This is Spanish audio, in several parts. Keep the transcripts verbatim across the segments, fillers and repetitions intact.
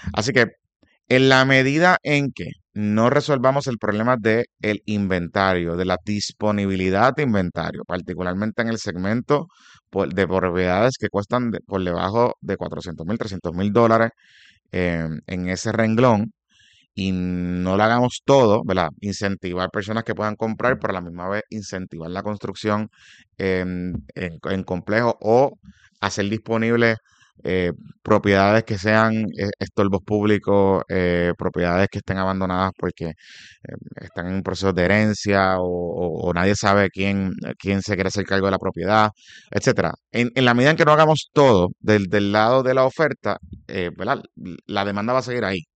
Así que en la medida en que no resolvamos el problema del inventario, de la disponibilidad de inventario, particularmente en el segmento por- de propiedades que cuestan de- por debajo de cuatrocientos mil, trescientos mil dólares eh, en ese renglón, y no lo hagamos todo, ¿verdad? Incentivar personas que puedan comprar, pero a la misma vez incentivar la construcción en, en, en complejos o hacer disponibles eh, propiedades que sean eh, estorbos públicos, eh, propiedades que estén abandonadas porque eh, están en un proceso de herencia o, o- o nadie sabe quién, quién se quiere hacer cargo de la propiedad, etcétera. En, en la medida en que no hagamos todo del, del lado de la oferta, eh, ¿verdad? La demanda va a seguir ahí.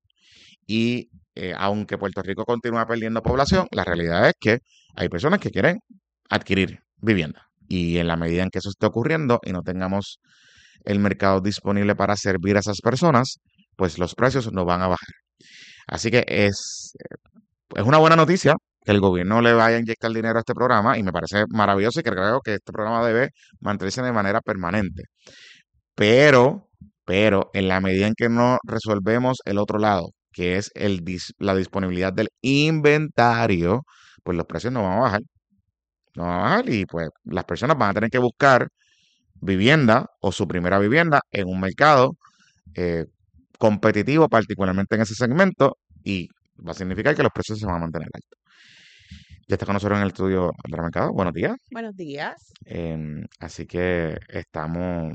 Y eh, aunque Puerto Rico continúa perdiendo población, la realidad es que hay personas que quieren adquirir vivienda. Y en la medida en que eso esté ocurriendo y no tengamos el mercado disponible para servir a esas personas, pues los precios no van a bajar. Así que es, es una buena noticia que el gobierno le vaya a inyectar dinero a este programa y me parece maravilloso y que creo que este programa debe mantenerse de manera permanente. Pero, pero en la medida en que no resolvemos el otro lado, que es el dis- la disponibilidad del inventario, pues los precios no van a bajar, no van a bajar y pues las personas van a tener que buscar vivienda o su primera vivienda en un mercado eh, competitivo, particularmente en ese segmento, y va a significar que los precios se van a mantener altos. Ya está con nosotros en el estudio Andrea Mercado. Buenos días. Buenos días. Em, así que estamos,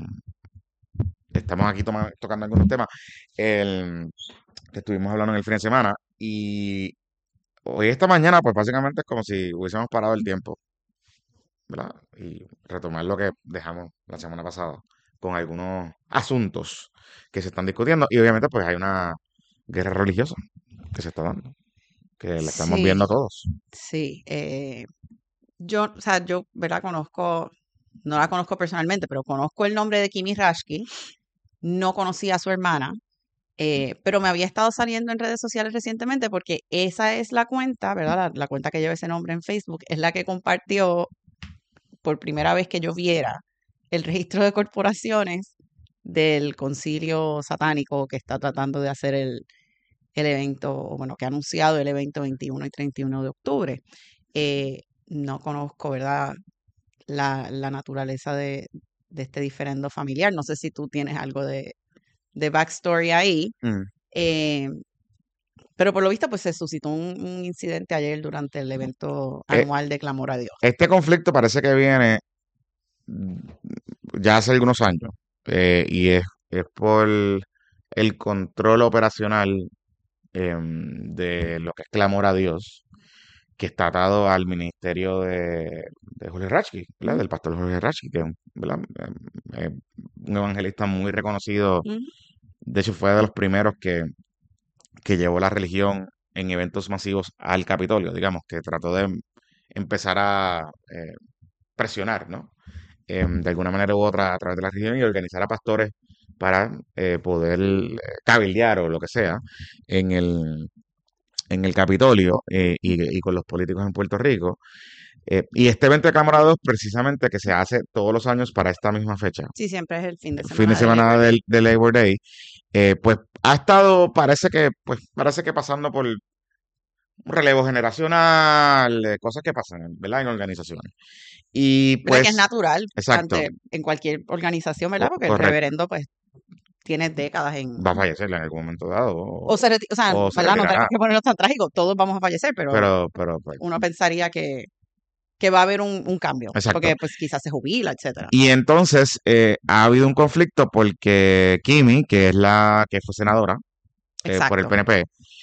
estamos aquí toma- tocando algunos temas el, que estuvimos hablando en el fin de semana. Y hoy, esta mañana, pues básicamente es como si hubiésemos parado el tiempo, ¿verdad? Y retomar lo que dejamos la semana pasada con algunos asuntos que se están discutiendo. Y obviamente, pues hay una guerra religiosa que se está dando, que la estamos Sí, viendo todos. sí. eh, yo, o sea, yo, ¿verdad? Conozco, no la conozco personalmente, pero conozco el nombre de Kimi Rashki. No conocía a su hermana, eh, pero me había estado saliendo en redes sociales recientemente porque esa es la cuenta, ¿verdad? La, la cuenta que lleva ese nombre en Facebook es la que compartió por primera vez que yo viera el registro de corporaciones del concilio satánico que está tratando de hacer el, el evento, o bueno, que ha anunciado el evento veintiuno y treinta y uno de octubre. Eh, no conozco, ¿verdad?, la, la naturaleza de, de este diferendo familiar. No sé si tú tienes algo de, de backstory ahí, Mm. eh, pero por lo visto, pues se suscitó un, un incidente ayer durante el evento Eh, anual de Clamor a Dios. este conflicto parece que viene mm, ya hace algunos años eh, y es, es por el control operacional em, de lo que es clamor a Dios, que está atado al ministerio de, de Jorge Ratchke, ¿verdad? Ujú, Del pastor Jorge Ratchke, que ¿verdad? Em, eh, un evangelista muy reconocido. ujú. De hecho, fue de los primeros que, que llevó la religión en eventos masivos al Capitolio, digamos, que trató de empezar a eh, presionar, ¿no? Em, de alguna manera u otra a través de la religión y organizar a pastores para eh, poder eh, cabildear o lo que sea en el, en el Capitolio eh, y, y con los políticos en Puerto Rico. Eh, y este evento de Cámara dos, precisamente, que se hace todos los años para esta misma fecha, Sí, siempre es el fin de fin de semana de semana Labor Day. del, de Labor Day, eh, pues ha estado, parece que, pues, parece que pasando por un relevo generacional, eh, cosas que pasan, ¿verdad? En organizaciones. Y ¿Verdad? Que es pues, natural exacto, ante, en cualquier organización, ¿verdad? co- Porque el correcto, reverendo, pues, tiene décadas en, va a fallecer en algún momento dado o o, se reti- o sea, o se ¿verdad? No tenemos retirará, que ponernos tan trágicos, todos vamos a fallecer, pero pero, pero, pues, uno pensaría que, que va a haber un, un cambio, exacto. porque pues quizás se jubila, etcétera. Y entonces eh, ha habido un conflicto porque Kimi, que es la que fue senadora eh, por el Exacto. P N P,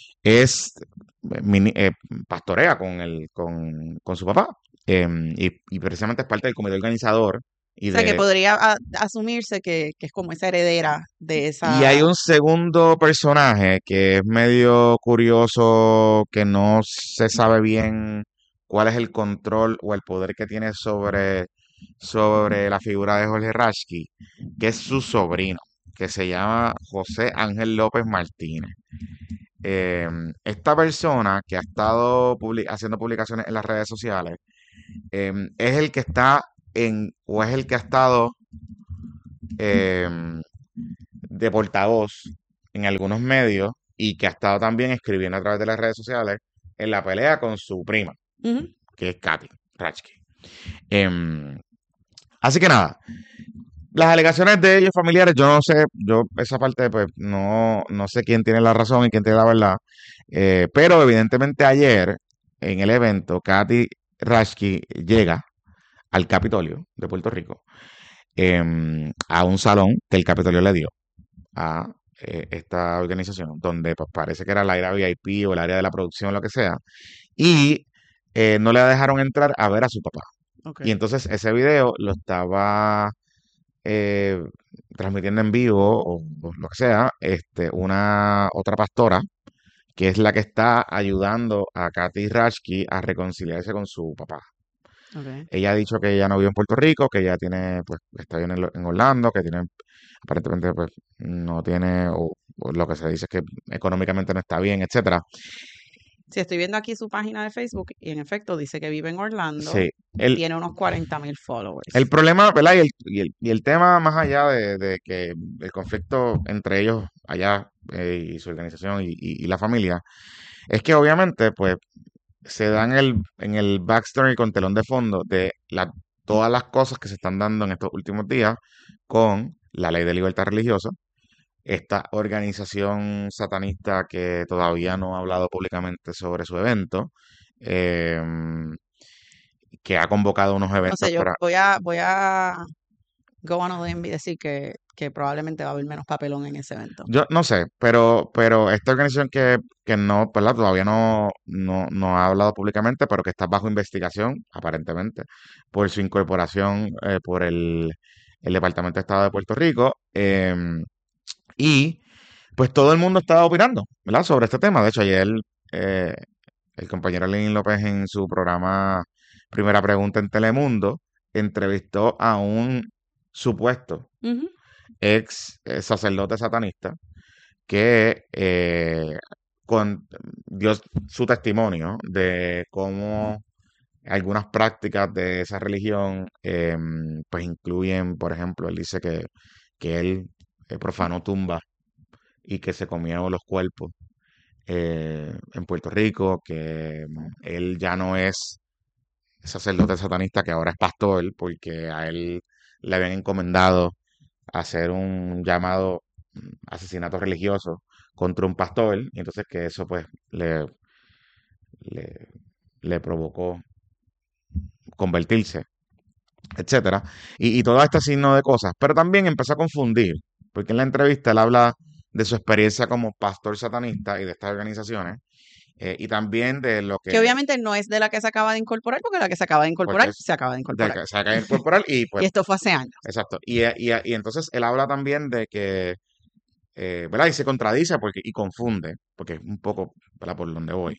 es eh, mini- eh, pastorea con el con, con su papá em, y, y precisamente es parte del comité organizador y O sea, que de podría a- asumirse que, que es como esa heredera de y hay esa... un segundo personaje que es medio curioso, que no se sabe bien cuál es el control o el poder que tiene sobre, sobre la figura de Jorge Rashki, que es su sobrino, que se llama José Ángel López Martínez. Eh, esta persona que ha estado publi- haciendo publicaciones en las redes sociales, eh, es el que está en, o es el que ha estado eh, de portavoz en algunos medios y que ha estado también escribiendo a través de las redes sociales en la pelea con su prima, Ujú. que es Katy Rachki. Em, así que nada, las alegaciones de ellos familiares, yo no sé, yo esa parte pues no, no sé quién tiene la razón y quién tiene la verdad, eh, pero evidentemente ayer en el evento Katy Rashki llega al Capitolio de Puerto Rico, em, a un salón que el Capitolio le dio a eh, esta organización, donde pues, parece que era el área V I P o el área de la producción, lo que sea, y eh, no le dejaron entrar a ver a su papá. Ok. Y entonces ese video lo estaba eh, transmitiendo en vivo o, o lo que sea, este, una otra pastora que es la que está ayudando a Katy Rashki a reconciliarse con su papá. Ok. Ella ha dicho que ella no vive en Puerto Rico, que ella tiene, pues, está bien en, en Orlando, que tiene, aparentemente, pues, no tiene, o, o lo que se dice es que económicamente no está bien, etcétera. Sí, estoy viendo aquí su página de Facebook y en efecto dice que vive en Orlando Sí, y el, tiene unos cuarenta mil el followers. problema, ¿verdad? Y el, y el, y el tema más allá de, de que el conflicto entre ellos allá eh, y su organización y, y- y la familia, es que obviamente, pues, se dan el, en el backstory con telón de fondo de la, todas las cosas que se están dando en estos últimos días con la ley de libertad religiosa, esta organización satanista que todavía no ha hablado públicamente sobre su evento, em, que ha convocado unos No eventos sé, yo para... voy a, voy a go on a limb y decir que, que probablemente va a haber menos papelón en ese evento. Yo no sé, pero, pero esta organización que, que no, ¿verdad? Todavía no, no, no ha hablado públicamente, pero que está bajo investigación, aparentemente, por su incorporación eh, por el, el Departamento de Estado de Puerto Rico. em, y pues todo el mundo estaba opinando, ¿verdad? Sobre este tema. De hecho, ayer eh, el compañero Lenín López en su programa Primera Pregunta en Telemundo entrevistó a un supuesto Ujú. ex eh, sacerdote satanista que eh, con, dio su testimonio de cómo algunas prácticas de esa religión em, pues incluyen, por ejemplo, él dice que, que él eh, profanó tumbas y que se comieron los cuerpos eh, en Puerto Rico, que mm, él ya no es sacerdote satanista, que ahora es pastor, porque a él le habían encomendado hacer un llamado mm, asesinato religioso contra un pastor, y entonces que eso pues le, le, le provocó convertirse, etcétera. Y, y todo este signo de cosas. Pero también empezó a confundir, porque en la entrevista él habla de su experiencia como pastor satanista y de estas organizaciones, eh, y también de lo Que que, obviamente no es de la que se acaba de incorporar, porque la que se acaba de porque incorporar, es se acaba de de incorporar. que se ha caído corporal y Y pues, esto fue hace años. exacto. Y, y, y entonces él habla también de que, eh, ¿verdad? Y se contradice porque, y confunde, porque es un poco, ¿verdad? Por donde voy.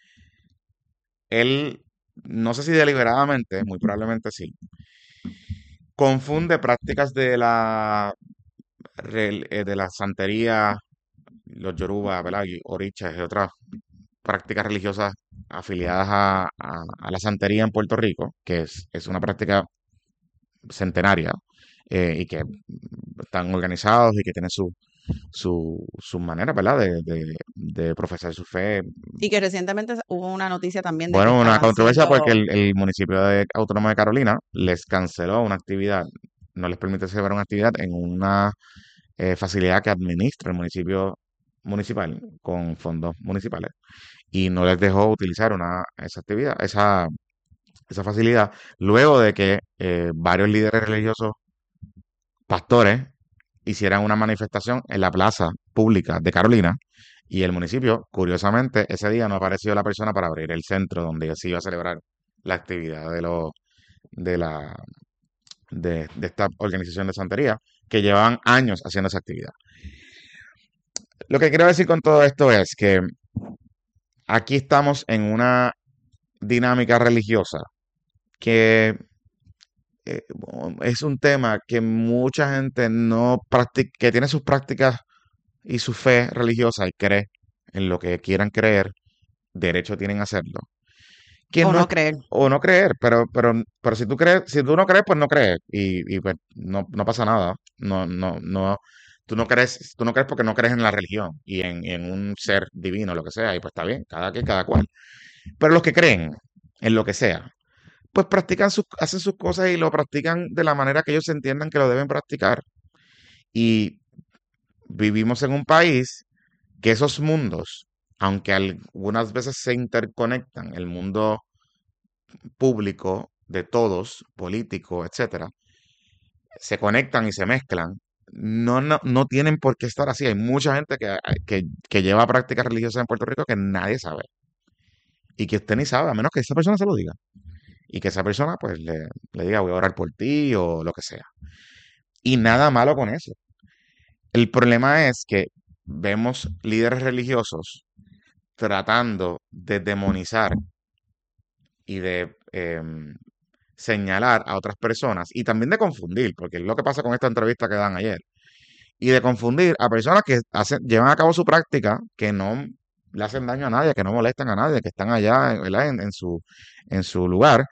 Él, no sé si deliberadamente, muy probablemente sí, confunde prácticas de la, rel- eh, de la santería, los yoruba, ¿verdad? Y orichas y otras prácticas religiosas afiliadas a, a- a la santería en Puerto Rico, que es, es una práctica centenaria eh, y que están organizados y que tienen su, su, su manera, ¿verdad? De, de, de profesar su fe. Y que recientemente hubo una noticia también de que Bueno, una estaban controversia porque siendo, el, el municipio de Autónoma de Carolina les canceló una actividad, no les permite celebrar una actividad en una eh, facilidad que administra el municipio municipal con fondos municipales y no les dejó utilizar una, esa actividad, esa, esa facilidad, luego de que eh, varios líderes religiosos, pastores, hicieran una manifestación en la plaza pública de Carolina y el municipio, curiosamente, ese día no apareció la persona para abrir el centro donde se iba a celebrar la actividad de los de la de, de esta organización de santería que llevaban años haciendo esa actividad. Lo que quiero decir con todo esto es que aquí estamos en una dinámica religiosa que eh, es un tema que mucha gente no practica, que tiene sus prácticas y su fe religiosa y cree en lo que quieran creer, derecho tienen a hacerlo. Que o no es, no creer. o no creer, pero, pero, pero si tú crees, si tú no crees, pues no crees. Y, y pues no, no pasa nada. No, no, no. tú no crees, tú no crees porque no crees en la religión y en, en un ser divino, lo que sea, y pues está bien, cada que cada cual. Pero los que creen en lo que sea, pues practican sus, hacen sus cosas y lo practican de la manera que ellos entiendan que lo deben practicar. Y vivimos en un país que esos mundos, aunque algunas veces se interconectan, el mundo público de todos, político, etcétera, se conectan y se mezclan. No, no, no tienen por qué estar así. Hay mucha gente que, que, que lleva prácticas religiosas en Puerto Rico que nadie sabe. Y que usted ni sabe, a menos que esa persona se lo diga. Y que esa persona pues le, le diga voy a orar por ti o lo que sea. Y nada malo con eso. El problema es que vemos líderes religiosos tratando de demonizar y de em, señalar a otras personas y también de confundir, porque es lo que pasa con esta entrevista que dan ayer, y de confundir a personas que hacen, llevan a cabo su práctica, que no le hacen daño a nadie, que no molestan a nadie, que están allá, ¿verdad? En, en su, en su lugar,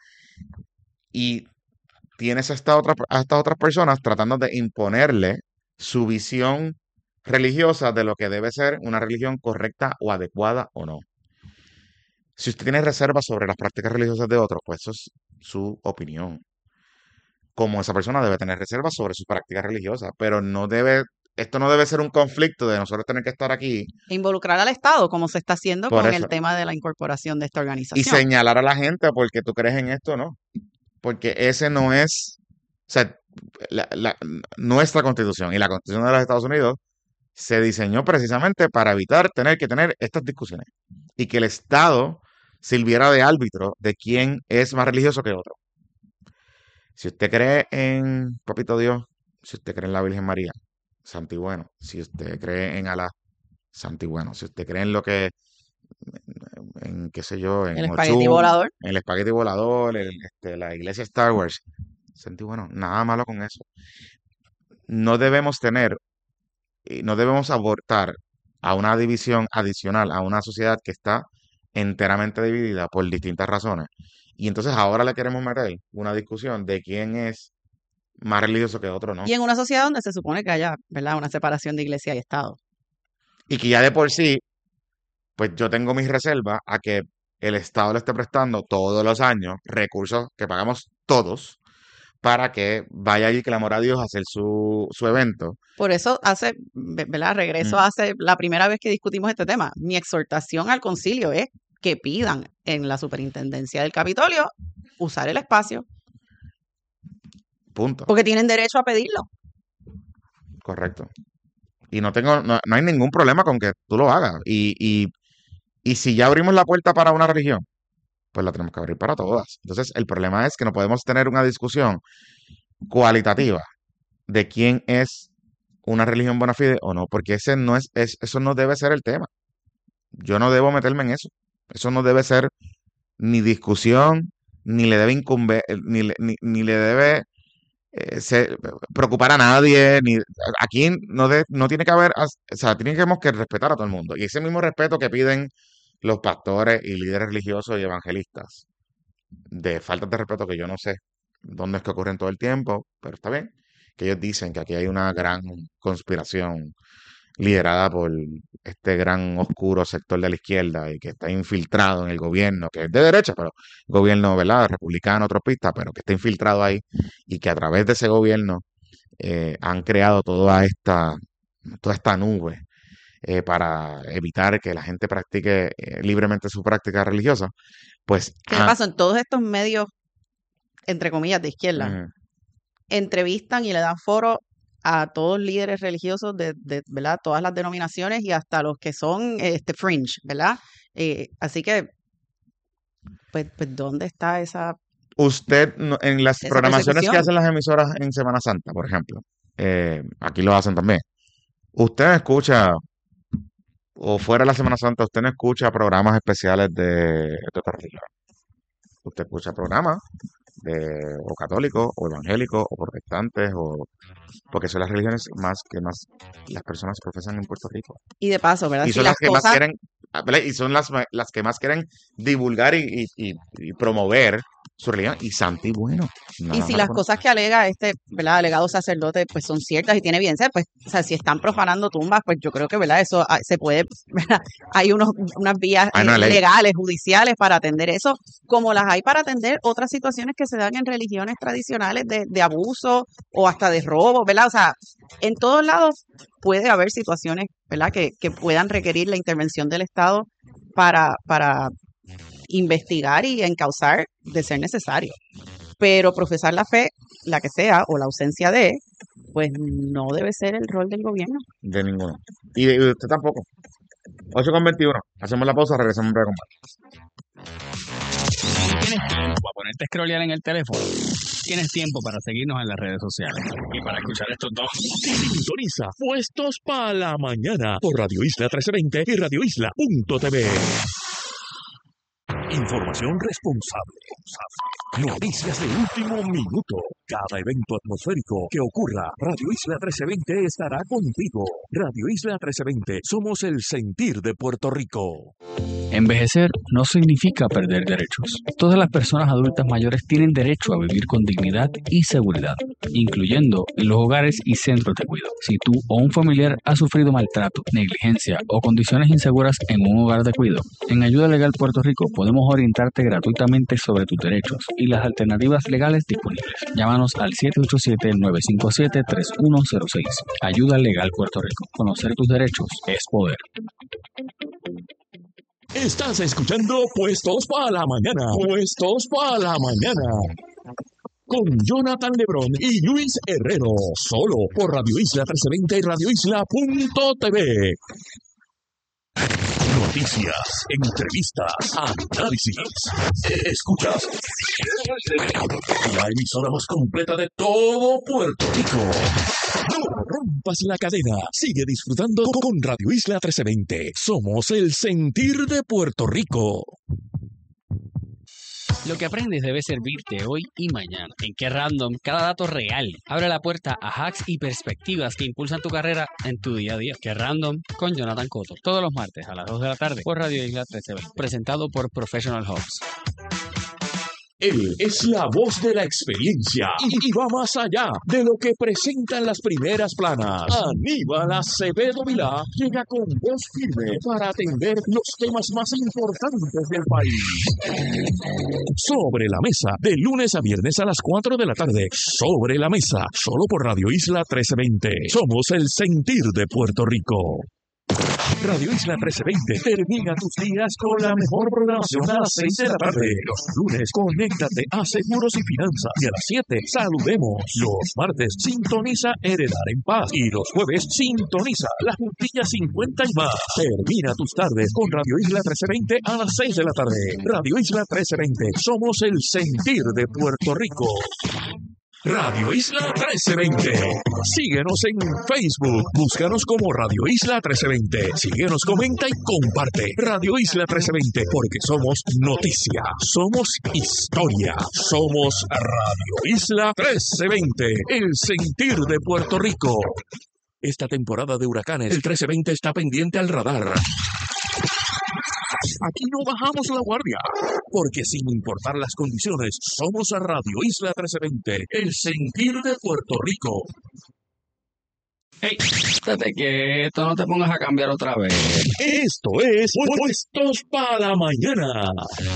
y tienes a, esta otra, a estas otras personas tratando de imponerle su visión religiosa de lo que debe ser una religión correcta o adecuada o no. Si usted tiene reservas sobre las prácticas religiosas de otros, pues eso es su opinión. Como esa persona debe tener reservas sobre sus prácticas religiosas, pero no debe, esto no debe ser un conflicto de nosotros tener que estar aquí E involucrar al Estado, como se está haciendo por con eso el tema de la incorporación de esta y organización. señalar a la gente porque tú crees en esto, ¿no? Porque ese no es, o sea, la- la- nuestra constitución y la constitución de los Estados Unidos se diseñó precisamente para evitar tener que tener estas discusiones y que el Estado sirviera de árbitro de quién es más religioso que otro. Si usted cree en Papito Dios, si usted cree en la Virgen María, santo y bueno. Si usted cree en Alá, santo y bueno. Si usted cree en lo que, en qué sé yo, El en espagueti Ochun, volador. en el espagueti volador, el- este, la iglesia Star Wars, santo y bueno, nada malo con eso. No debemos tener, y no debemos abortar a una división adicional a una sociedad que está enteramente dividida por distintas razones. Y entonces ahora le queremos meter una discusión de quién es más religioso que otro, ¿no? Y en una sociedad donde se supone que haya, ¿verdad?, una separación de iglesia y Estado. Y que ya de por sí, pues yo tengo mis reservas a que el Estado le esté prestando todos los años recursos que pagamos todos para que vaya allí, clamor a Dios, a hacer su, su evento. Por eso hace, ve- ¿verdad? Regreso Mm, hace la primera vez que discutimos este tema. Mi exhortación al concilio es que pidan en la superintendencia del Capitolio usar el espacio, punto. porque tienen derecho a pedirlo. Correcto. Y no tengo, no, no hay ningún problema con que tú lo hagas. Y, y, y si ya abrimos la puerta para una religión, pues la tenemos que abrir para todas. Entonces, el problema es que no podemos tener una discusión cualitativa de quién es una religión bona fide o no, porque ese no es, es, eso no debe ser el tema. Yo no debo meterme en eso. Eso no debe ser ni discusión, ni le debe incumber, ni, le- ni, ni le debe eh, ser- preocupar a nadie. Ni, aquí no, de- no tiene que haber, as- o sea, tenemos que respetar a todo el mundo. Y ese mismo respeto que piden los pastores y líderes religiosos y evangelistas, de faltas de respeto que yo no sé dónde es que ocurren todo el tiempo, pero está bien, que ellos dicen que aquí hay una gran conspiración liderada por este gran oscuro sector de la izquierda y que está infiltrado en el gobierno, que es de derecha, pero gobierno, ¿verdad? Republicano, tropista, pero que está infiltrado ahí y que a través de ese gobierno eh, han creado toda esta, toda esta nube eh, para evitar que la gente practique eh, libremente su práctica religiosa, pues Que de ah, paso, en todos estos medios, entre comillas, de izquierda, ujú, entrevistan y le dan foro a todos líderes religiosos de, de, ¿verdad? Todas las denominaciones y hasta los que son este fringe, ¿verdad? Eh, así que, pues, pues, ¿dónde está esa, usted no- en las esa programaciones que persecución? hacen las emisoras en Semana Santa, por ejemplo, eh, aquí lo hacen también. Usted escucha o fuera de la Semana Santa, usted no escucha programas especiales de, de otra religión. Usted escucha programas de o católicos, o evangélicos, o protestantes, o porque son las religiones más que más las personas profesan en Puerto Rico. Y de paso, ¿verdad? Y Si son las las que más cosas, quieren, ah, ¿verdad? Y son las, ma- las que más quieren divulgar y, y- y- y promover su religión y santi bueno. Y Nada si más las con- cosas que alega este, ¿verdad? Alegado sacerdote, pues son ciertas y tiene evidencia, pues, o sea, si están profanando tumbas, pues yo creo que, ¿verdad? Eso ah, se puede, ¿verdad? Hay unos, unas vías Hay eh, una ley. legales, judiciales para atender eso, como las hay para atender otras situaciones que se dan en religiones tradicionales de, de abuso o hasta de robo, ¿verdad? O sea, en todos lados puede haber situaciones, ¿verdad? Que, que puedan requerir la intervención del Estado para, para investigar y encauzar de ser necesario. Pero profesar la fe, la que sea, o la ausencia de, pues no debe ser el rol del gobierno. De ninguno. Y de, y de usted tampoco. ocho con veintiuno. Hacemos la pausa, regresamos en breve con más. No tienes tiempo para ponerte a scrollear en el teléfono. Tienes tiempo para seguirnos en las redes sociales. Y para escuchar estos dos. Sintoniza Puestos para la Mañana por Radio Isla trece veinte y radio isla punto t v. Información responsable. Noticias de último minuto. Cada evento atmosférico que ocurra, Radio Isla trece veinte estará contigo. Radio Isla trece veinte, somos el sentir de Puerto Rico. Envejecer no significa perder derechos. Todas las personas adultas mayores tienen derecho a vivir con dignidad y seguridad, incluyendo en los hogares y centros de cuidado. Si tú o un familiar ha sufrido maltrato, negligencia o condiciones inseguras en un hogar de cuidado, en Ayuda Legal Puerto Rico podemos orientarte gratuitamente sobre tus derechos y las alternativas legales disponibles. Llámanos al siete ocho siete, nueve cinco siete, tres uno cero seis. Ayuda Legal Puerto Rico. Conocer tus derechos es poder. Estás escuchando Puestos para la Mañana. Puestos para la Mañana. Con Jonathan Lebrón y Luis Herrero. Solo por Radio Isla trece veinte y radio isla punto t v. Noticias, entrevistas, análisis. Escuchas la emisora más completa de todo Puerto Rico. No rompas la cadena. Sigue disfrutando con Radio Isla trece veinte. Somos el sentir de Puerto Rico. Lo que aprendes debe servirte hoy y mañana. En Qué Random, cada dato real abre la puerta a hacks y perspectivas que impulsan tu carrera en tu día a día. Qué Random con Jonathan Cotto. Todos los martes a las dos de la tarde por Radio Isla trece veinte. Presentado por Professional Hubs. Él es la voz de la experiencia y, y va más allá de lo que presentan las primeras planas. Aníbal Acevedo Vilá llega con voz firme para atender los temas más importantes del país. Sobre la mesa, de lunes a viernes a las cuatro de la tarde. Sobre la mesa, solo por Radio Isla trece veinte. Somos el sentir de Puerto Rico. Radio Isla trece veinte termina tus días con la mejor programación a las seis de la tarde. Los lunes, conéctate a Seguros y Finanzas. Y a las siete, saludemos. Los martes, sintoniza Heredar en Paz. Y los jueves, sintoniza La Juntilla cincuenta y más. Termina tus tardes con Radio Isla trece veinte a las seis de la tarde. Radio Isla trece veinte, somos el sentir de Puerto Rico. Radio Isla trece veinte. Síguenos en Facebook. Búscanos como Radio Isla trece veinte. Síguenos, comenta y comparte. Radio Isla trece veinte, porque somos noticia, somos historia, somos Radio Isla trece veinte, el sentir de Puerto Rico. Esta temporada de huracanes, el trece veinte está pendiente al radar. Aquí no bajamos la guardia, porque sin importar las condiciones, somos a Radio Isla trece veinte, el sentir de Puerto Rico. Hey, estate quieto, no te pongas a cambiar otra vez. Esto es Puestos para la Mañana.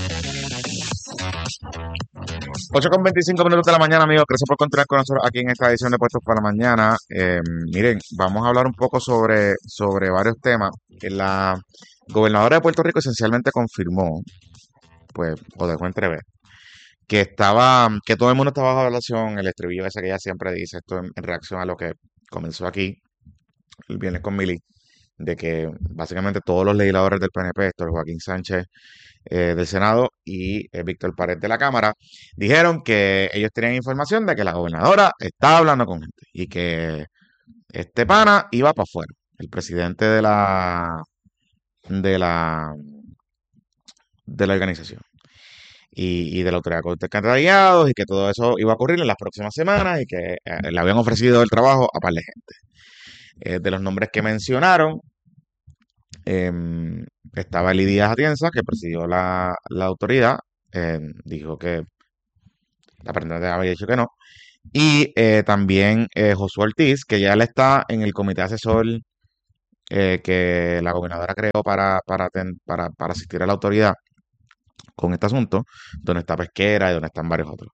ocho con veinticinco minutos de la mañana, amigos. Gracias por continuar con nosotros aquí en esta edición de Puestos para la Mañana. Eh, miren, vamos a hablar un poco sobre, sobre varios temas. Que la gobernadora de Puerto Rico esencialmente confirmó, pues, o dejó entrever, que estaba, que todo el mundo estaba bajo evaluación, el estribillo ese que ella siempre dice, esto en, en reacción a lo que comenzó aquí el viernes con Mili, de que básicamente todos los legisladores del P N P, esto es Joaquín Sánchez eh, del Senado y eh, Víctor Pared de la Cámara, dijeron que ellos tenían información de que la gobernadora estaba hablando con gente y que este pana iba para afuera. El presidente de la de la de la organización y, y de la autoridad de contrariados y que todo eso iba a ocurrir en las próximas semanas y que eh, le habían ofrecido el trabajo a par de gente. Eh, de los nombres que mencionaron, eh, estaba Eli Díaz Atienza, que presidió la, la autoridad, eh, dijo que aparentemente había dicho que no. Y eh, también eh, Josué Ortiz, que ya él está en el comité asesor eh, que la gobernadora creó para, para, ten- para, para asistir a la autoridad con este asunto, donde está Pesquera y donde están varios otros.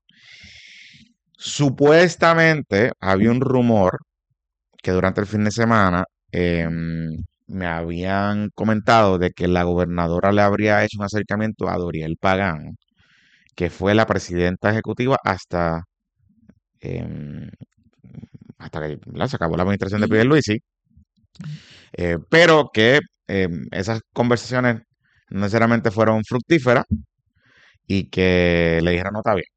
Supuestamente había un rumor que durante el fin de semana em, me habían comentado de que la gobernadora le habría hecho un acercamiento a Doriel Pagán, que fue la presidenta ejecutiva hasta, em, hasta que ¿verdad? Se acabó la administración de Ujú. Pierluisi, eh, pero que em, esas conversaciones no necesariamente fueron fructíferas y que le dijeron no está bien.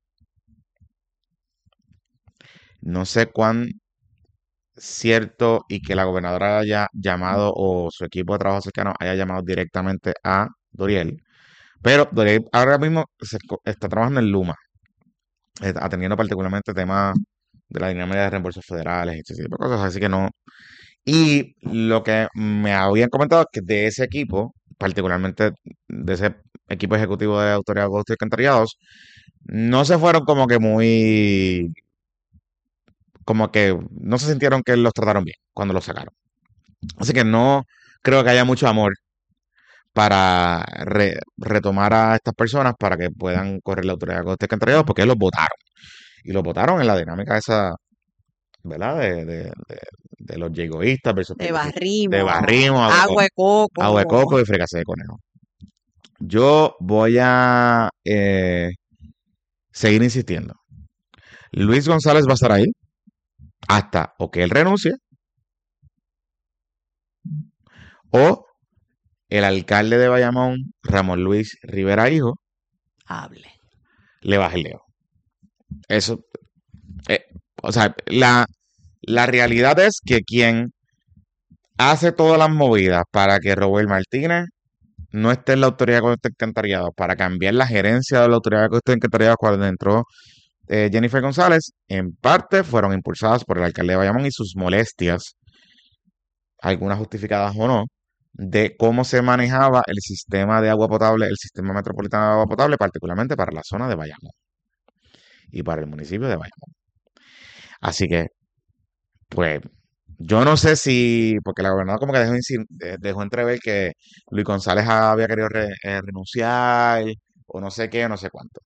No sé cuán cierto y que la gobernadora haya llamado o su equipo de trabajo cercano haya llamado directamente a Doriel, pero Doriel ahora mismo se co- está trabajando en Luma, eh, atendiendo particularmente temas de la dinámica de reembolsos federales y ese tipo de cosas, así que no. Y lo que me habían comentado es que de ese equipo, particularmente de ese equipo ejecutivo de Autoridad de Agosto y Alcantarillados, no se fueron como que muy, como que no se sintieron que los trataron bien cuando los sacaron. Así que no creo que haya mucho amor para re- retomar a estas personas para que puedan correr la autoridad de Agosto y Alcantarillados porque los votaron. Y los votaron en la dinámica esa, ¿verdad? De, de, de, de los yegoístas versus De de barrimo, barrimo, agua de agua de coco. coco y fricasé de conejo. Yo voy a eh, seguir insistiendo. Luis González va a estar ahí hasta o que él renuncie o el alcalde de Bayamón, Ramón Luis Rivera Hijo, Hable. le baje el dedo. Eso, eh, o sea, la, la realidad es que quien hace todas las movidas para que Robert Martínez no esté en la autoridad de Costa Alcantarillado, para cambiar la gerencia de la autoridad de Costa Alcantarillado cuando entró eh, Jennifer González, en parte fueron impulsadas por el alcalde de Bayamón y sus molestias, algunas justificadas o no, de cómo se manejaba el sistema de agua potable, el sistema metropolitano de agua potable, particularmente para la zona de Bayamón y para el municipio de Bayamón. Así que, pues, yo no sé si, porque la gobernadora como que dejó, insin- eh, dejó entrever que Luis González había querido re- eh, renunciar o no sé qué, o no sé cuánto.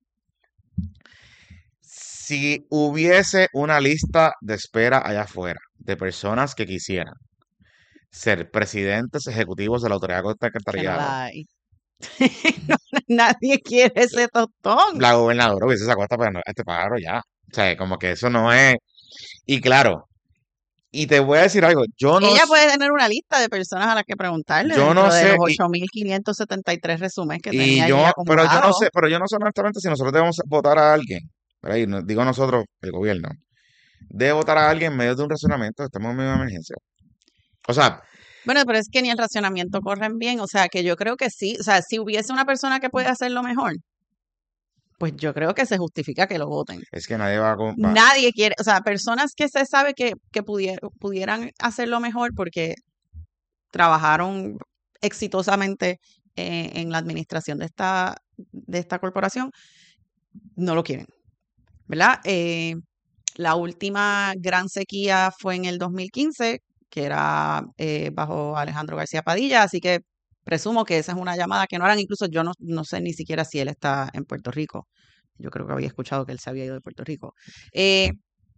Si hubiese una lista de espera allá afuera de personas que quisieran ser presidentes ejecutivos de la Autoridad de Costa y Que no Alcantarillado, la hay. No, nadie quiere ese tostón. la gobernadora hubiese sacado esta pa- este pájaro ya. O sea, como que eso no es. Y claro, y te voy a decir algo, yo no, Ella s- puede tener una lista de personas a las que preguntarle yo no dentro de sé, los y, ocho mil quinientos setenta y tres resúmenes que y tenía allí yo, pero yo no sé, acumulados. pero yo no sé honestamente si nosotros debemos votar a alguien, ¿verdad? Y no- digo nosotros, el gobierno, debe votar a alguien en medio de un razonamiento, estamos en medio de una emergencia. O sea, Bueno, pero es que ni el racionamiento corren bien. O sea, que yo creo que sí. O sea, si hubiese una persona que puede hacerlo mejor, pues yo creo que se justifica que lo voten. es que nadie va a... co- va- Nadie quiere, o sea, personas que se sabe que, que pudie- pudieran hacerlo mejor porque trabajaron exitosamente eh, en la administración de esta, de esta corporación, no lo quieren, ¿verdad? Eh, la última gran sequía fue en el dos mil quince, que era eh, bajo Alejandro García Padilla, así que presumo que esa es una llamada que no harán. Incluso yo no, no sé ni siquiera si él está en Puerto Rico. Yo creo que había escuchado que él se había ido de Puerto Rico. Eh,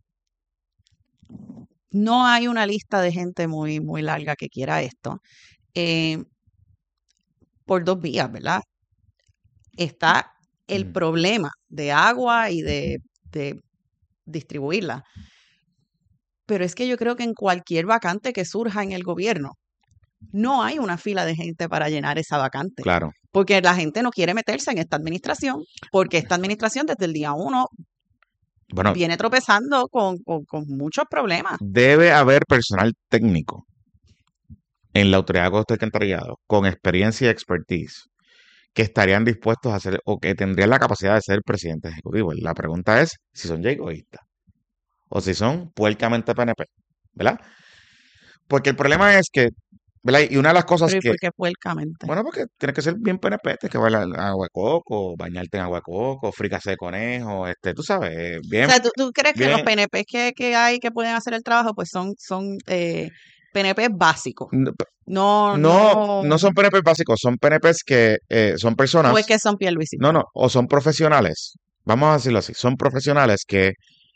no hay una lista de gente muy, muy larga que quiera esto. eh, por dos vías, ¿verdad? Está el Mm. problema de agua y de, de distribuirla. Pero es que yo creo que en cualquier vacante que surja en el gobierno, no hay una fila de gente para llenar esa vacante. Claro. Porque la gente no quiere meterse en esta administración, porque esta administración desde el día uno Bueno, viene tropezando con, con, con muchos problemas. debe haber personal técnico en la Autoridad de Costa y Alcantarillado con experiencia y expertise que estarían dispuestos a hacer o que tendrían la capacidad de ser presidente ejecutivo. La pregunta es si son ya egoístas o si son puercamente P N P, ¿verdad? Porque el problema es que ¿verdad? Y una de las cosas Pero ¿y que, por qué puercamente? bueno, porque tienes que ser bien P N P, tienes que bailar agua de coco, bañarte en agua de coco, fricase de conejo, este, tú sabes, O bien, sea, ¿tú, tú crees que los bien, P N P que, que hay que pueden hacer el trabajo, pues son, son eh, P N P básicos? no, No, no, no no, son P N P básicos, son P N Ps que eh, son o es personas, que son no, Pierluisito. no, o son profesionales, vamos a decirlo así, son profesionales que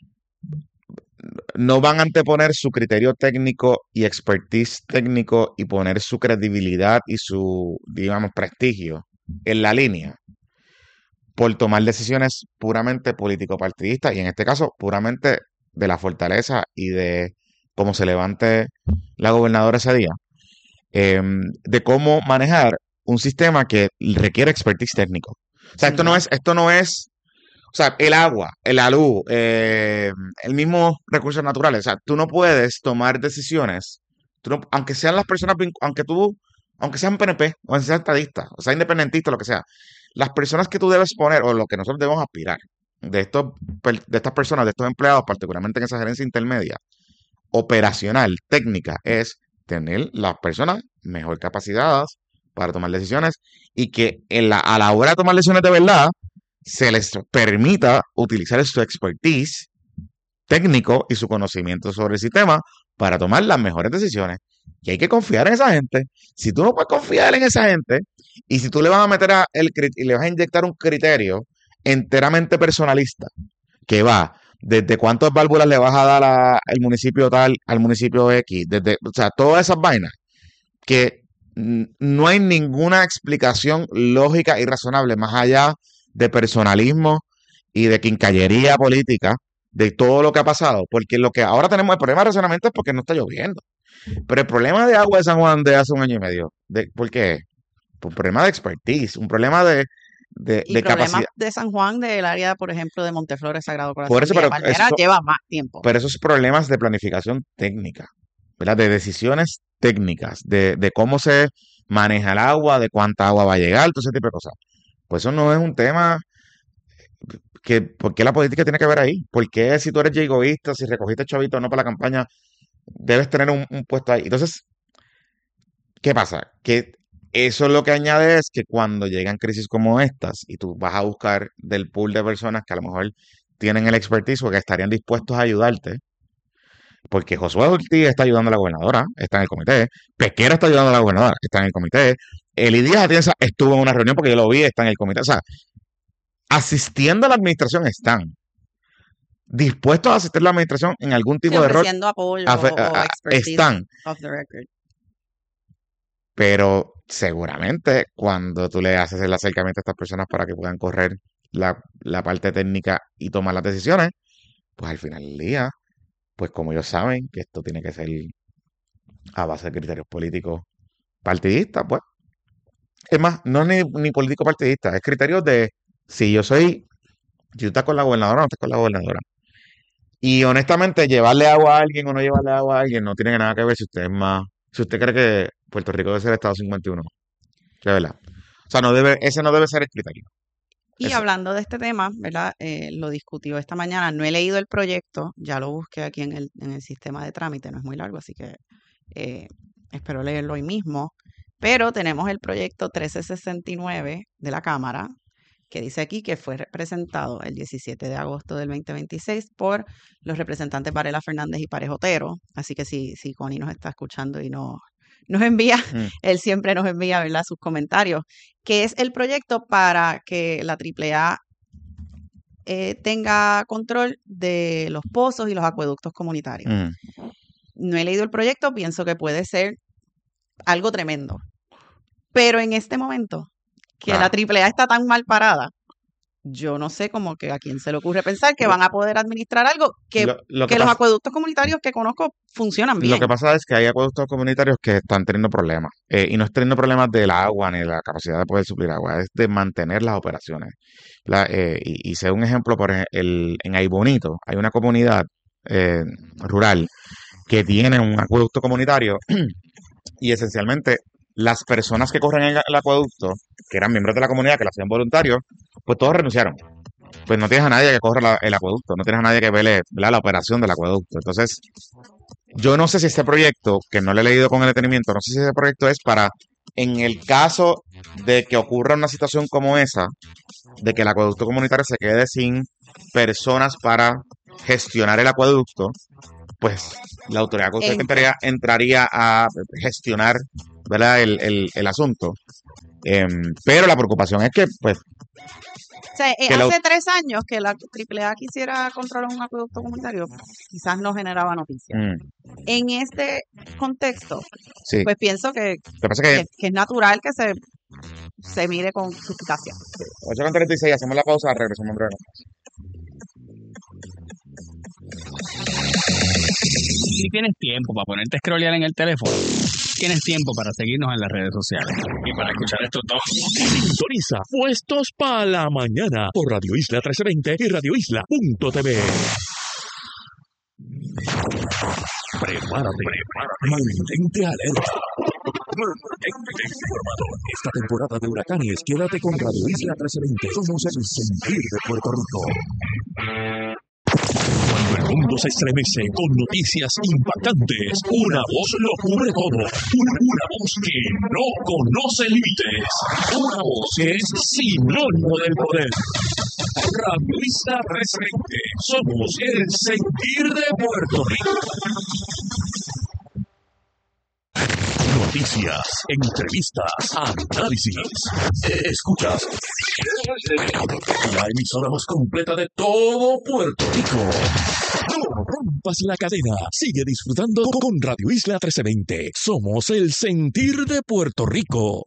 no van a anteponer su criterio técnico y expertise técnico y poner su credibilidad y su, digamos, prestigio en la línea por tomar decisiones puramente político-partidistas y en este caso puramente de la fortaleza y de cómo se levante la gobernadora ese día, eh, de cómo manejar un sistema que requiere expertise técnico. O sea, Sin esto no duda. es, esto no es, o sea, el agua, la luz, eh, el mismo recursos naturales. O sea, tú no puedes tomar decisiones, tú no- aunque sean las personas, vinc- aunque tú, aunque sean P N P, o sean estadistas, o sea, independentistas, lo que sea, las personas que tú debes poner, o lo que nosotros debemos aspirar, de estos, per- de estas personas, de estos empleados, particularmente en esa gerencia intermedia, operacional, técnica, es tener las personas mejor capacitadas para tomar decisiones y que en la, a la hora de tomar decisiones de verdad se les permita utilizar su expertise técnico y su conocimiento sobre el sistema para tomar las mejores decisiones. Y hay que confiar en esa gente. Si tú no puedes confiar en esa gente y si tú le vas a meter a el, cri- y le vas a inyectar un criterio enteramente personalista que va desde cuántas válvulas le vas a dar a- al municipio tal al municipio X, desde, o sea, todas esas vainas que mm, no hay ninguna explicación lógica y razonable más allá de personalismo y de quincallería política de todo lo que ha pasado, porque lo que ahora tenemos, el problema de racionamiento es porque no está lloviendo, pero el problema de agua de San Juan de hace un año y medio, de, ¿por qué? Un problema de expertise, un problema de, de, Y de problemas capacidad. de San Juan, del área, por ejemplo, de Monteflores, Sagrado Por Corazón, eso, Villa pero esos Palmera, son, lleva más tiempo. pero esos problemas de planificación técnica, ¿verdad? De decisiones técnicas, de, de cómo se maneja el agua, de cuánta agua va a llegar, todo ese tipo de cosas. Pues eso no es un tema que, ¿por qué la política tiene que ver ahí? ¿Por qué si tú eres ya egoísta, si recogiste chavito o no para la campaña, debes tener un, un puesto ahí? Entonces, ¿qué pasa? Que eso lo que añade es que cuando llegan crisis como estas y tú vas a buscar del pool de personas que a lo mejor tienen el expertise o que estarían dispuestos a ayudarte, porque Josué Ortiz está ayudando a la gobernadora, está en el comité, Pesquera está ayudando a la gobernadora, está en el comité, Eli Díaz Atienza estuvo en una reunión porque yo lo vi, está en el comité, o sea, asistiendo a la administración están, dispuestos a asistir a la administración en algún Sí, tipo de rol, ofreciendo apoyo afe- o a- a- expertise están, off the record. pero seguramente cuando tú le haces el acercamiento a estas personas para que puedan correr la, la parte técnica y tomar las decisiones, pues al final del día, pues como ellos saben que esto tiene que ser a base de criterios políticos partidistas, pues, es más, no es ni, ni político partidista, es criterios de si yo soy, si tú estás con la gobernadora o no estás con la gobernadora. Y honestamente, llevarle agua a alguien o no llevarle agua a alguien no tiene nada que ver si usted es más, si usted cree que Puerto Rico debe ser Estado cincuenta y uno, de verdad. O sea, no debe, ese no debe ser el criterio. Y Ese. hablando de este tema, ¿verdad? Eh, lo discutió esta mañana. No he leído el proyecto, ya lo busqué aquí en el, en el sistema de trámite, no es muy largo, así que eh, espero leerlo hoy mismo. Pero tenemos el proyecto trece sesenta y nueve de la Cámara, que dice aquí que fue presentado el diecisiete de agosto del veinte veintiséis por los representantes Varela Fernández y Parejo Otero. Así que si, si Connie nos está escuchando y no, nos envía, Mm. él siempre nos envía, ¿verdad?, sus comentarios, que es el proyecto para que la triple A eh, tenga control de los pozos y los acueductos comunitarios. Mm. No he leído el proyecto, pienso que puede ser algo tremendo. Pero en este momento, que la Claro. triple A está tan mal parada, yo no sé cómo que a quién se le ocurre pensar que Lo- van a poder administrar algo que, Lo, lo que que los pasa, acueductos comunitarios que conozco funcionan lo bien. que pasa es que hay acueductos comunitarios que están teniendo problemas. Eh, y no es teniendo problemas del agua ni de la capacidad de poder suplir agua, es de mantener las operaciones. La- eh, y, y sé un ejemplo, por ejemplo, el, en Aybonito hay una comunidad eh, rural que tiene un acueducto comunitario y esencialmente las personas que corren el, el acueducto, que eran miembros de la comunidad, que lo hacían voluntarios, pues todos renunciaron. Pues no tienes a nadie que corra la- el acueducto, no tienes a nadie que vele, vela la operación del acueducto. Entonces, Yo no sé si este proyecto, que no lo he leído con el detenimiento, no sé si este proyecto es para, en el caso de que ocurra una situación como esa, de que el acueducto comunitario se quede sin personas para gestionar el acueducto, pues la autoridad acueductoria entraría, entraría a gestionar, ¿verdad?, el, el, el asunto. Eh, pero la preocupación es que, pues, O sea, eh, que hace la- tres años que la triple A quisiera controlar un acueducto comunitario, quizás no generaba noticias. mm, En este contexto, sí. pues pienso que, Lo que pasa es que, que que es natural que se, se mire con suspicacia. ocho con treinta y seis, hacemos la pausa, regresamos en breve. Si tienes tiempo para ponerte a scrollear en el teléfono, tienes tiempo para seguirnos en las redes sociales y para escuchar estos dos. Sintoniza Puestos para la Mañana por Radio Isla trece veinte y radio isla punto t v. Prepárate, mantente alerta. Mantente informado. Esta temporada de huracanes, quédate con Radio Isla trece veinte. Somos el sentir de Puerto Rico. Cuando el mundo se estremece con noticias impactantes, una voz lo cubre todo. Una, una voz que no conoce límites. Una voz que es sinónimo del poder. Radio Isla trece veinte. Somos el sentir de Puerto Rico. Noticias, entrevistas, análisis. Escuchas la emisora más completa de todo Puerto Rico. No rompas la cadena. Sigue disfrutando con Radio Isla trece veinte. Somos el sentir de Puerto Rico.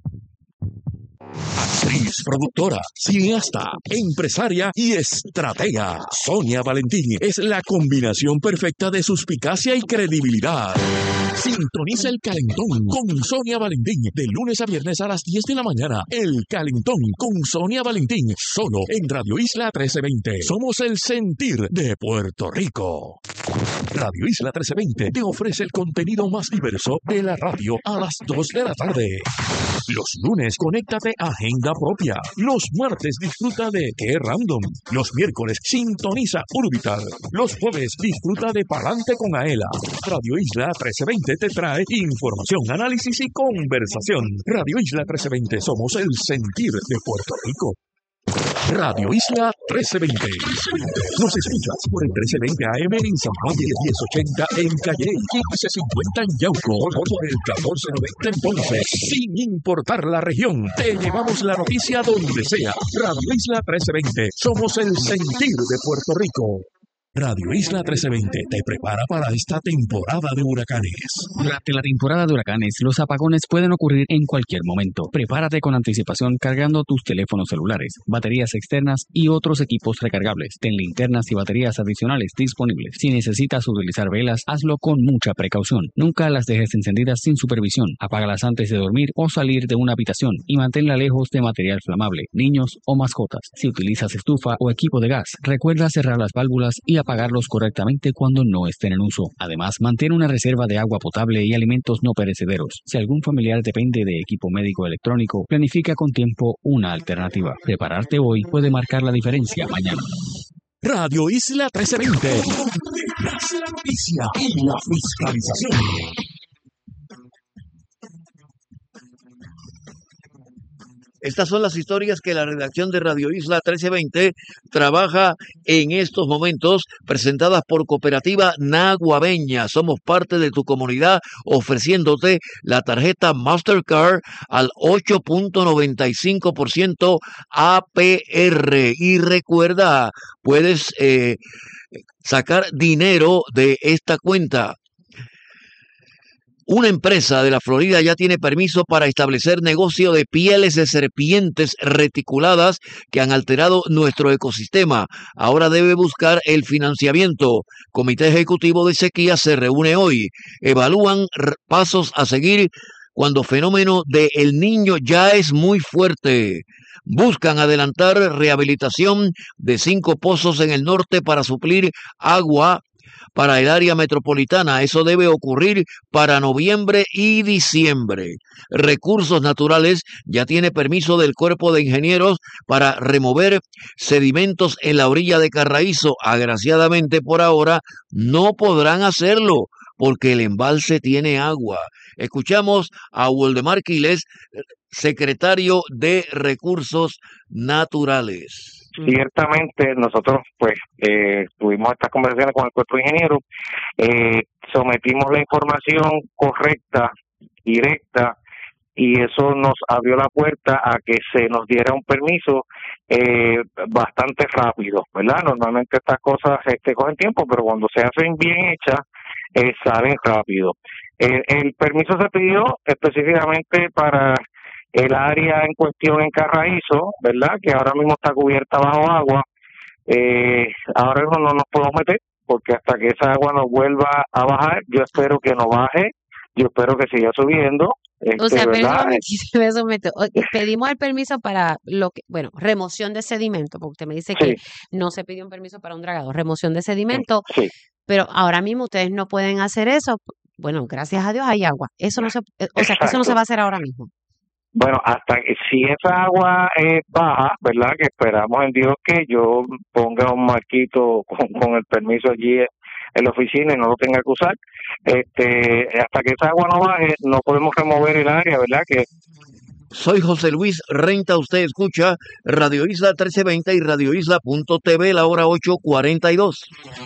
Actriz, productora, cineasta, empresaria y estratega. Sonia Valentín es la combinación perfecta de suspicacia y credibilidad. Sintoniza El Calentón con Sonia Valentín de lunes a viernes a las diez de la mañana. El Calentón con Sonia Valentín, solo en Radio Isla trece veinte. Somos el sentir de Puerto Rico. Radio Isla trece veinte te ofrece el contenido más diverso de la radio a las dos de la tarde. Los lunes, conéctate a Agenda Propia. Los martes, disfruta de Qué Random. Los miércoles, sintoniza Urbital. Los jueves, disfruta de Palante con Aela. Radio Isla trece veinte te trae información, análisis y conversación. Radio Isla trece veinte, somos el sentir de Puerto Rico. Radio Isla trece veinte. Nos escuchas por el trece veinte A M en San Juan, diez ochenta en Calle, quince cincuenta en Yauco, por el catorce noventa en Ponce. Sin importar la región, te llevamos la noticia donde sea. Radio Isla trece veinte, somos el sentir de Puerto Rico. Radio Isla trece veinte te prepara para esta temporada de huracanes. Durante la temporada de huracanes, los apagones pueden ocurrir en cualquier momento. Prepárate con anticipación cargando tus teléfonos celulares, baterías externas y otros equipos recargables. Ten linternas y baterías adicionales disponibles. Si necesitas utilizar velas, hazlo con mucha precaución. Nunca las dejes encendidas sin supervisión. Apágalas antes de dormir o salir de una habitación y manténla lejos de material flamable, niños o mascotas. Si utilizas estufa o equipo de gas, recuerda cerrar las válvulas y apagarlos correctamente cuando no estén en uso. Además, mantén una reserva de agua potable y alimentos no perecederos. Si algún familiar depende de equipo médico electrónico, planifica con tiempo una alternativa. Prepararte hoy puede marcar la diferencia mañana. Radio Isla trece veinte. Donde nace la noticia y la fiscalización. Estas son las historias que la redacción de Radio Isla trece veinte trabaja en estos momentos, presentadas por Cooperativa Naguabeña. Somos parte de tu comunidad, ofreciéndote la tarjeta Mastercard al ocho punto noventa y cinco por ciento A P R. Y recuerda, puedes eh, sacar dinero de esta cuenta. Una empresa de la Florida ya tiene permiso para establecer negocio de pieles de serpientes reticuladas que han alterado nuestro ecosistema. Ahora debe buscar el financiamiento. Comité Ejecutivo de Sequía se reúne hoy. Evalúan pasos a seguir cuando fenómeno de El Niño ya es muy fuerte. Buscan adelantar rehabilitación de cinco pozos en el norte para suplir agua para el área metropolitana. Eso debe ocurrir para noviembre y diciembre. Recursos Naturales ya tiene permiso del Cuerpo de Ingenieros para remover sedimentos en la orilla de Carraízo. Agraciadamente, por ahora no podrán hacerlo porque el embalse tiene agua. Escuchamos a Waldemar Quiles, secretario de Recursos Naturales. Ciertamente nosotros pues eh, tuvimos estas conversaciones con el cuerpo de ingenieros, eh, sometimos la información correcta, directa, y eso nos abrió la puerta a que se nos diera un permiso eh, bastante rápido, ¿verdad? Normalmente estas cosas este, cogen tiempo, pero cuando se hacen bien hechas, eh, salen rápido. Eh, el permiso se pidió específicamente para el área en cuestión en Carraízo, ¿verdad? Que ahora mismo está cubierta bajo agua. Eh, ahora mismo no nos podemos meter porque hasta que esa agua nos vuelva a bajar, yo espero que no baje, yo espero que siga subiendo. Este, O sea, pero ¿verdad? eso me meto. Pedimos el permiso para lo que, bueno, remoción de sedimento, porque usted me dice Sí. que no se pidió un permiso para un dragado, remoción de sedimento, Sí. pero ahora mismo ustedes no pueden hacer eso. Bueno, gracias a Dios hay agua. Eso no se, o sea, que eso no se va a hacer ahora mismo. Bueno, hasta que si esa agua es baja, ¿verdad? Que esperamos en Dios que yo ponga un marquito con, con el permiso allí en la oficina y no lo tenga que usar. Este, hasta que esa agua no baje, no podemos remover el área, ¿verdad? Que Soy José Luis Renta, usted escucha Radio Isla trece veinte y Radio Isla punto T V, la hora ocho cuarenta y dos.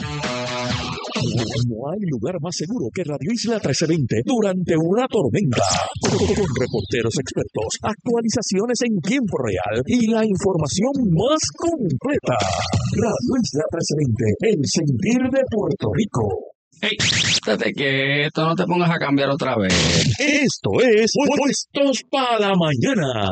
No hay lugar más seguro que Radio Isla trece veinte durante una tormenta. Con reporteros expertos, actualizaciones en tiempo real y la información más completa. Radio Isla trece veinte, el sentir de Puerto Rico. Ey, estate quieto, no te pongas a cambiar otra vez. Esto es Puestos para la Mañana.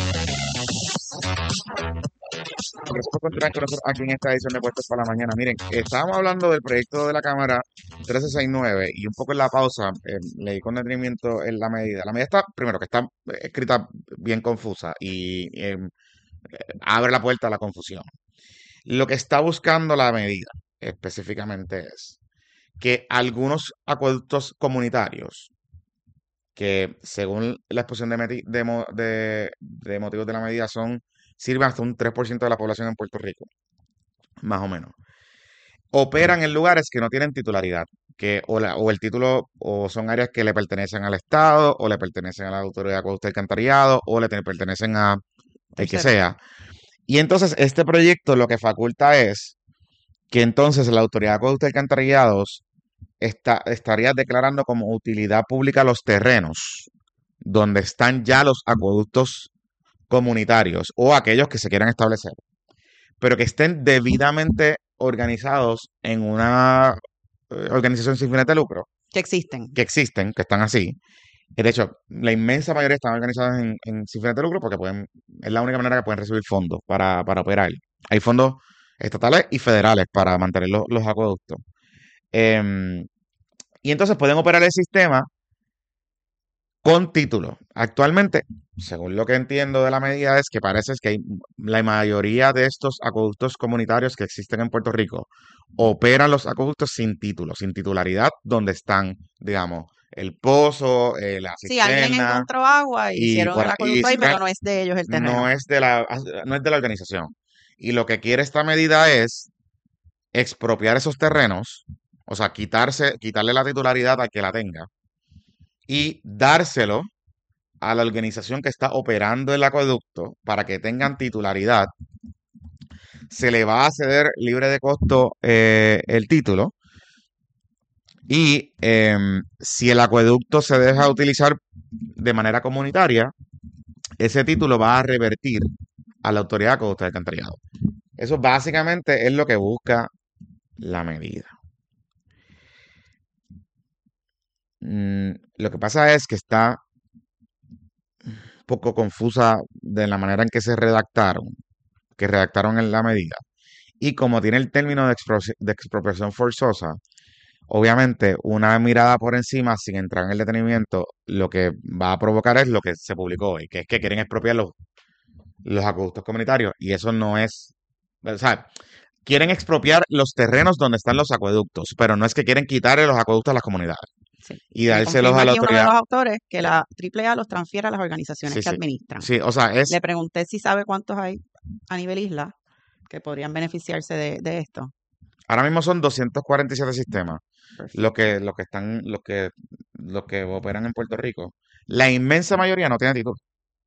Gracias por continuar con nosotros aquí en esta edición de Puestos para la Mañana. Miren, estábamos hablando del proyecto de la Cámara trece sesenta y nueve y un poco en la pausa eh, leí con detenimiento en la medida. La medida está, primero, que está escrita bien confusa y eh, abre la puerta a la confusión. Lo que está buscando la medida específicamente es que algunos acueductos comunitarios, que según la exposición de, meti- de, mo- de- de motivos de la medida son sirven hasta un tres por ciento de la población en Puerto Rico, más o menos, operan en lugares que no tienen titularidad, que o, la- o el título o son áreas que le pertenecen al Estado, o le pertenecen a la Autoridad de Acueducto y Alcantarillado, o le te- pertenecen a el que Tercero. sea. Y entonces este proyecto lo que faculta es que entonces la Autoridad de Acueducto y Alcantarillados está, estaría declarando como utilidad pública los terrenos donde están ya los acueductos comunitarios o aquellos que se quieran establecer, pero que estén debidamente organizados en una eh, organización sin fines de lucro, Que existen. que existen, que están así. De hecho, la inmensa mayoría están organizadas en, en sin fines de lucro porque pueden, es la única manera que pueden recibir fondos para, para operar. Hay fondos estatales y federales para mantener los, los acueductos. Em, y entonces pueden operar el sistema con título. Actualmente, según lo que entiendo de la medida, es que parece que hay, la mayoría de estos acueductos comunitarios que existen en Puerto Rico operan los acueductos sin título, sin titularidad, donde están, digamos, el pozo, eh, la Sí, alguien cisterna, encontró agua y y, hicieron por- el y acueducto ahí, si pero no, no es de ellos el terreno. no es de la, no es de la organización. Y lo que quiere esta medida es expropiar esos terrenos, o sea, quitarse, quitarle la titularidad al que la tenga y dárselo a la organización que está operando el acueducto para que tengan titularidad. Se le va a ceder libre de costo eh, el título y em, si el acueducto se deja utilizar de manera comunitaria, ese título va a revertir a la autoridad de acueducto y alcantarillado. Eso básicamente es lo que busca la medida. Mm, lo que pasa es que está un poco confusa de la manera en que se redactaron, que redactaron en la medida. Y como tiene el término de, expro- de expropiación forzosa, obviamente una mirada por encima, sin entrar en el detenimiento, lo que va a provocar es lo que se publicó hoy, que es que quieren expropiar los, los acueductos comunitarios. Y eso no es, o sea, quieren expropiar los terrenos donde están los acueductos, pero no es que quieren quitarle los acueductos a las comunidades Sí. y Me dárselos confirma a la aquí uno de autoridad. los autores que la triple A los transfiere a las organizaciones Sí, que sí. administran. Sí, o sea, es, Le pregunté si sabe cuántos hay a nivel isla que podrían beneficiarse de, de esto. Ahora mismo son doscientos cuarenta y siete sistemas Perfecto. los que, los que están, los que, los que operan en Puerto Rico. La inmensa mayoría no tiene título.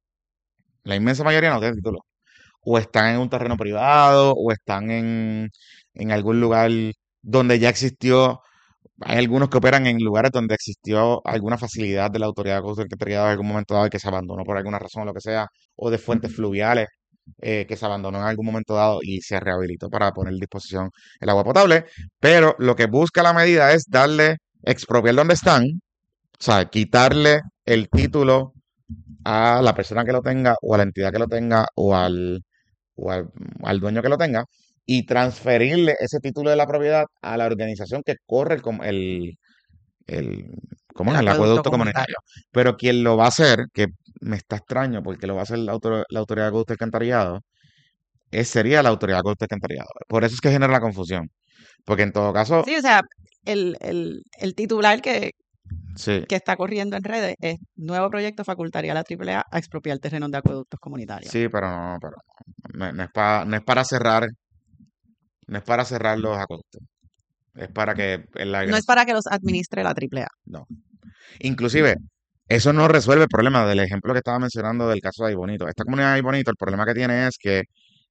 La inmensa mayoría no tiene título. O están en un terreno privado, o están en, en algún lugar donde ya existió. Hay algunos que operan en lugares donde existió alguna facilidad de la autoridad secretaría en algún momento dado y que se abandonó por alguna razón o lo que sea, o de fuentes fluviales eh, que se abandonó en algún momento dado y se rehabilitó para poner a disposición el agua potable. Pero lo que busca la medida es darle, expropiar donde están, o sea, quitarle el título a la persona que lo tenga o a la entidad que lo tenga o al, o al, al dueño que lo tenga y transferirle ese título de la propiedad a la organización que corre el, com- el, el, ¿cómo El es? El acueducto acueducto comunitario. comunitario. Pero quien lo va a hacer, que me está extraño porque lo va a hacer la, autor- la autoridad de acueducto y alcantarillado, es, sería la autoridad de acueducto y alcantarillado. Por eso es que genera la confusión. Porque en todo caso, Sí, o sea, el, el, el titular que, sí, que está corriendo en redes es nuevo proyecto facultaría a la Triple A a expropiar terrenos de acueductos comunitarios. sí, pero no, pero no, no es para, no es para cerrar, no es para cerrar los acueductos. Es para que en la No es para que los administre la Triple A. no. Inclusive, eso no resuelve el problema del ejemplo que estaba mencionando del caso de Aybonito. Esta comunidad de Aybonito, el problema que tiene es que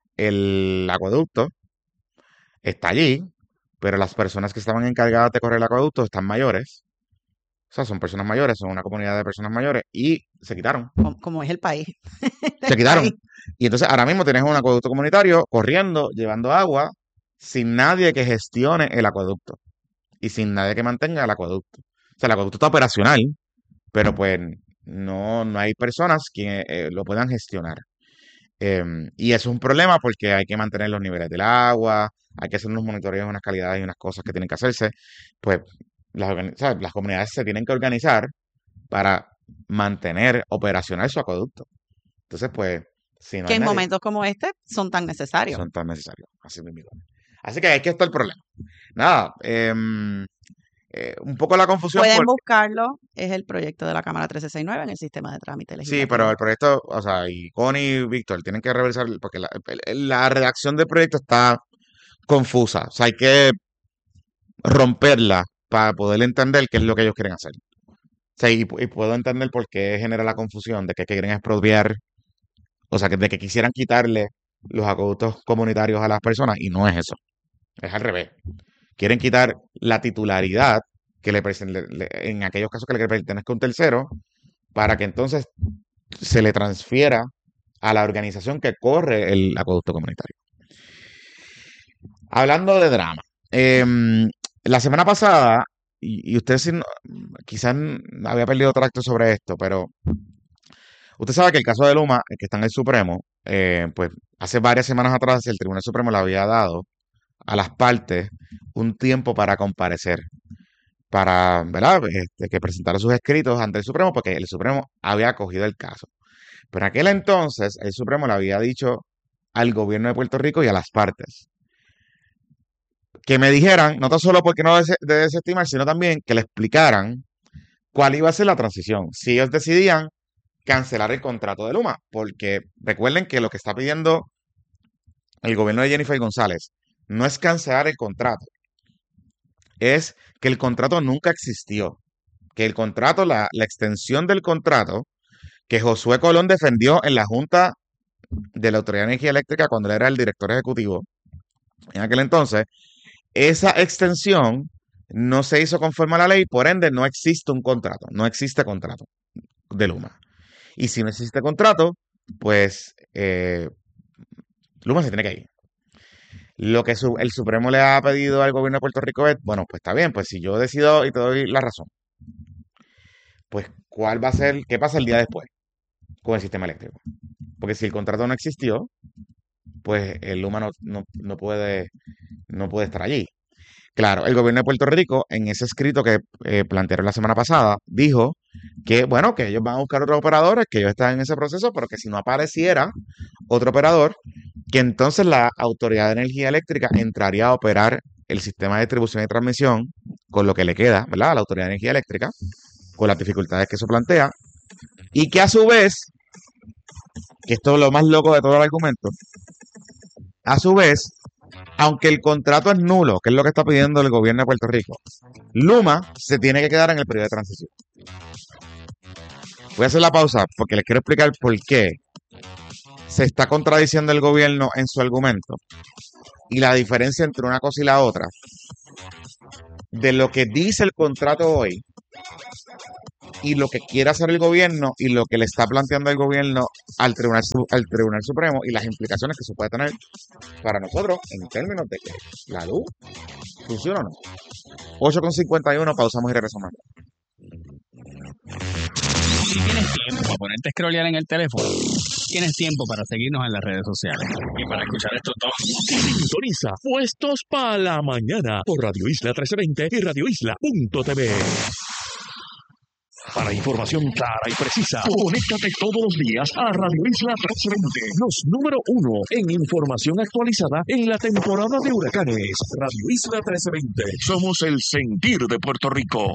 el acueducto está allí, pero las personas que estaban encargadas de correr el acueducto están mayores. O sea, son personas mayores, son una comunidad de personas mayores y se quitaron. Como, como es el país. Se El quitaron. país. Y entonces ahora mismo tienes un acueducto comunitario corriendo, llevando agua, sin nadie que gestione el acueducto y sin nadie que mantenga el acueducto. O sea, el acueducto está operacional, pero pues no, no hay personas que eh, lo puedan gestionar. Em, y eso es un problema porque hay que mantener los niveles del agua, hay que hacer unos monitoreos, unas calidades y unas cosas que tienen que hacerse. Pues las, organi- ¿sabes? Las comunidades se tienen que organizar para mantener operacional su acueducto. Entonces, pues, si no Que hay en nadie, momentos como este son tan necesarios. son tan necesarios. Así mismo. Así que aquí está el problema. Nada, em, eh, un poco la confusión Pueden por... buscarlo, es el proyecto de la Cámara trece sesenta y nueve en el sistema de trámite Sí, pero legislativo. el proyecto, o sea, y Connie y Víctor tienen que revisar, porque la, el- la redacción del proyecto está confusa. O sea, hay que romperla para poder entender qué es lo que ellos quieren hacer. O sea, y, y puedo entender por qué genera la confusión de que quieren expropiar, o sea, que, de que quisieran quitarle los acueductos comunitarios a las personas, y no es eso. Es al revés. Quieren quitar la titularidad que le, perten- le- le- en aquellos casos que le pertenezca a un tercero, para que entonces se le transfiera a la organización que corre el acueducto comunitario. Hablando de drama, em, la semana pasada, y, y usted si no- quizás había perdido tracto sobre esto, pero usted sabe que el caso de Luma, el que está en el Supremo, eh, pues hace varias semanas atrás el Tribunal Supremo le había dado a las partes un tiempo para comparecer, para, ¿verdad? Este, que presentara sus escritos ante el Supremo, porque el Supremo había acogido el caso. Pero en aquel entonces el Supremo le había dicho al gobierno de Puerto Rico y a las partes que me dijeran, no tan solo porque no de, de desestimar, sino también que le explicaran cuál iba a ser la transición. Si ellos decidían cancelar el contrato de Luma, porque recuerden que lo que está pidiendo el gobierno de Jennifer González no es cancelar el contrato, es que el contrato nunca existió, que el contrato, la, la extensión del contrato que Josué Colón defendió en la Junta de la Autoridad de Energía Eléctrica cuando él era el director ejecutivo en aquel entonces, esa extensión no se hizo conforme a la ley, por ende no existe un contrato, no existe contrato de Luma. Y si no existe contrato, pues eh, Luma se tiene que ir. Lo que su- el Supremo le ha pedido al gobierno de Puerto Rico es, bueno, pues está bien, pues si yo decido y te doy la razón, pues ¿cuál va a ser, qué pasa el día después con el sistema eléctrico? Porque si el contrato no existió, pues el Luma no, no, no puede, no puede estar allí. Claro, el gobierno de Puerto Rico, en ese escrito que eh, plantearon la semana pasada, dijo que, bueno, que ellos van a buscar otros operadores, que ellos están en ese proceso, pero que si no apareciera otro operador, que entonces la Autoridad de Energía Eléctrica entraría a operar el sistema de distribución y transmisión con lo que le queda, ¿verdad? A la Autoridad de Energía Eléctrica, con las dificultades que eso plantea, y que a su vez, que esto es lo más loco de todo el argumento, a su vez, aunque el contrato es nulo, que es lo que está pidiendo el gobierno de Puerto Rico, Luma se tiene que quedar en el periodo de transición. Voy a hacer la pausa porque les quiero explicar por qué se está contradiciendo el gobierno en su argumento y la diferencia entre una cosa y la otra de lo que dice el contrato hoy y lo que quiere hacer el gobierno y lo que le está planteando el gobierno al Tribunal, al Tribunal Supremo y las implicaciones que eso puede tener para nosotros en términos de que la luz funciona o no. ocho con cincuenta y uno, pausamos y regresamos. Si tienes tiempo para ponerte a scrollear en el teléfono, tienes tiempo para seguirnos en las redes sociales y para escuchar esto todo. Sintoniza Puestos para la Mañana por Radio Isla trece veinte y radio isla punto t v. Para información clara y precisa, conéctate todos los días a Radio Isla trece veinte, los número uno en información actualizada en la temporada de huracanes. Radio Isla trece veinte, somos el sentir de Puerto Rico.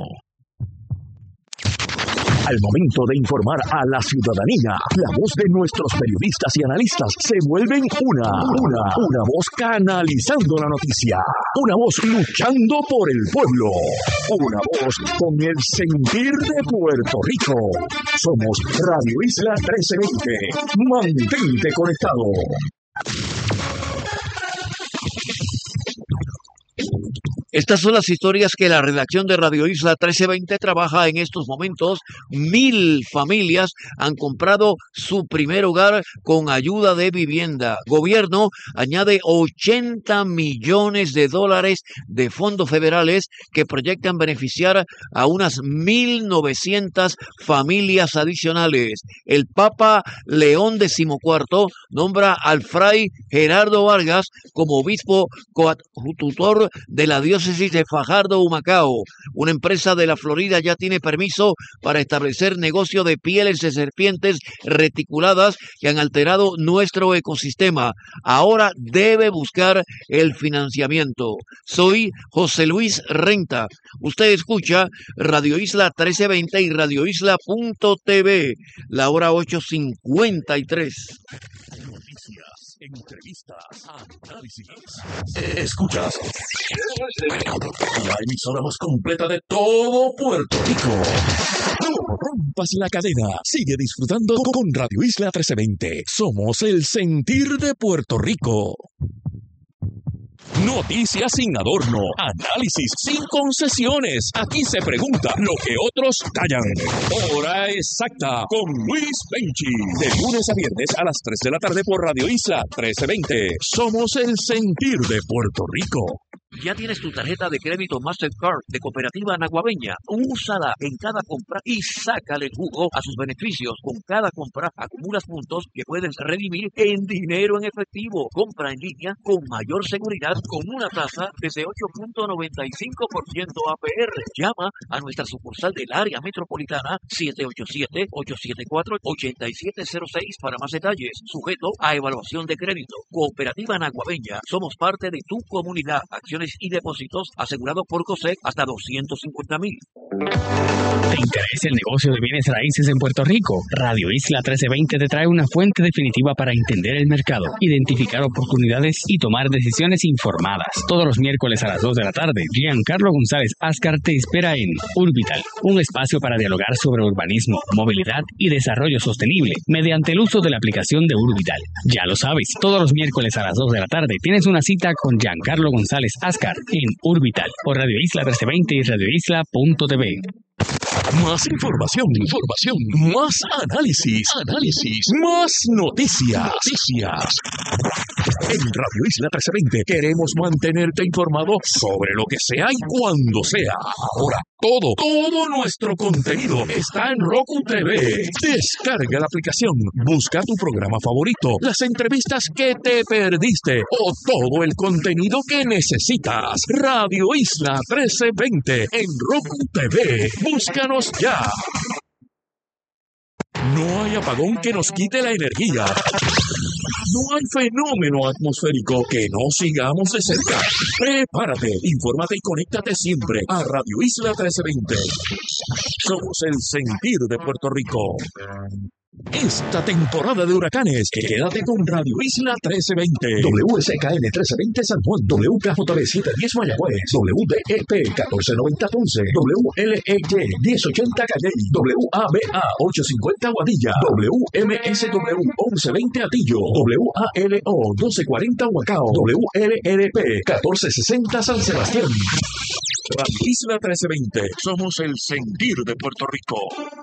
Al momento de informar a la ciudadanía, la voz de nuestros periodistas y analistas se vuelven una, una, una voz canalizando la noticia, una voz luchando por el pueblo, una voz con el sentir de Puerto Rico. Somos Radio Isla trece veinte. Mantente conectado. Estas son las historias que la redacción de Radio Isla trece veinte trabaja en estos momentos. Mil familias han comprado su primer hogar con ayuda de vivienda. Gobierno añade ochenta millones de dólares de fondos federales que proyectan beneficiar a unas mil novecientas familias adicionales. El Papa León decimocuarto nombra al fray Gerardo Vargas como obispo coadjutor de la diócesis de Fajardo, Humacao. Una empresa de la Florida ya tiene permiso para establecer negocio de pieles de serpientes reticuladas que han alterado nuestro ecosistema. Ahora debe buscar el financiamiento. Soy José Luis Renta. Usted escucha Radio Isla trece veinte y radio isla punto t v. La hora ocho cincuenta y tres. Noticias, entrevistas, análisis. Escuchas la emisora más completa de todo Puerto Rico. No rompas la cadena. Sigue disfrutando con Radio Isla trece veinte. Somos el sentir de Puerto Rico. Noticias sin adorno, análisis sin concesiones. Aquí se pregunta lo que otros callan. Hora exacta con Luis Benchi. De lunes a viernes a las tres de la tarde por Radio Isla trece veinte. Somos el sentir de Puerto Rico. ¿Ya tienes tu tarjeta de crédito Mastercard de Cooperativa Naguabeña? Úsala en cada compra y sácale el jugo a sus beneficios. Con cada compra acumulas puntos que puedes redimir en dinero en efectivo. Compra en línea con mayor seguridad con una tasa desde ocho punto noventa y cinco por ciento A P R. Llama a nuestra sucursal del área metropolitana siete ocho siete, ocho siete cuatro, ocho siete cero seis para más detalles. Sujeto a evaluación de crédito. Cooperativa Naguabeña. Somos parte de tu comunidad. Acciones y depósitos asegurados por COSEC hasta doscientos cincuenta mil. ¿Te interesa el negocio de bienes raíces en Puerto Rico? Radio Isla trece veinte te trae una fuente definitiva para entender el mercado, identificar oportunidades y tomar decisiones informadas. Todos los miércoles a las dos de la tarde, Giancarlo González Ascar te espera en Urbital, un espacio para dialogar sobre urbanismo, movilidad y desarrollo sostenible mediante el uso de la aplicación de Urbital. Ya lo sabes, todos los miércoles a las dos de la tarde tienes una cita con Giancarlo González Ascar en Urbital por Radio Isla trece veinte y radio isla punto t v. Más información, información, más análisis, análisis, más noticias, noticias. En Radio Isla trece veinte queremos mantenerte informado sobre lo que sea y cuando sea. Ahora, todo, todo nuestro contenido está en Roku T V. Descarga la aplicación, busca tu programa favorito, las entrevistas que te perdiste o todo el contenido que necesitas. Radio Isla trece veinte en Roku T V. Búscanos ya. No hay apagón que nos quite la energía. No hay fenómeno atmosférico que no sigamos de cerca. Prepárate, infórmate y conéctate siempre a Radio Isla trece veinte. Somos el sentir de Puerto Rico. Esta temporada de huracanes, quédate con Radio Isla trece veinte, W S K N trece veinte San Juan, W K J B setecientos diez Mayagüez, W D E P catorce noventa Ponce, W L E Y diez ochenta Calley, W A B A ochocientos cincuenta Guadilla, W M S W once veinte Atillo, W A L O doce cuarenta Huacao, W L R P catorce sesenta San Sebastián. Radio Isla trece veinte, somos el sentir de Puerto Rico.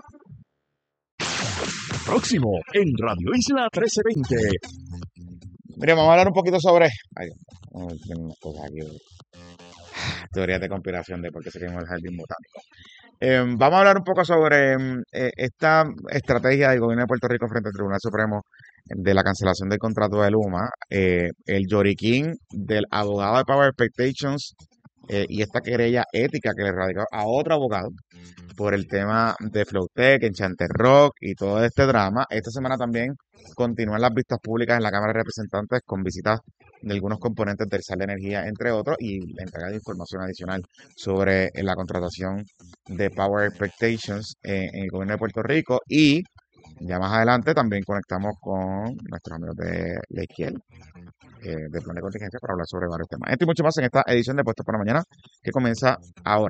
Próximo en Radio Isla trece veinte. Mira, vamos a hablar un poquito sobre... Ay, oh, tiene unas cosas aquí. Teorías de conspiración de por qué se quemó el jardín botánico. Eh, vamos a hablar un poco sobre eh, esta estrategia del gobierno de Puerto Rico frente al Tribunal Supremo de la cancelación del contrato de Luma, eh, el lloriquín del abogado de Power Expectations eh, y esta querella ética que le radicó a otro abogado por el tema de Flowtech, Enchanted Rock y todo este drama. Esta semana también continúan las vistas públicas en la Cámara de Representantes con visitas de algunos componentes del S A L de Energía, entre otros, y la entrega de información adicional sobre eh, la contratación de Power Expectations eh, en el gobierno de Puerto Rico. Y ya más adelante también conectamos con nuestros amigos de la izquierda, eh, de Plan de Contingencia, para hablar sobre varios temas. Esto y mucho más en esta edición de Puestos para Mañana, que comienza ahora.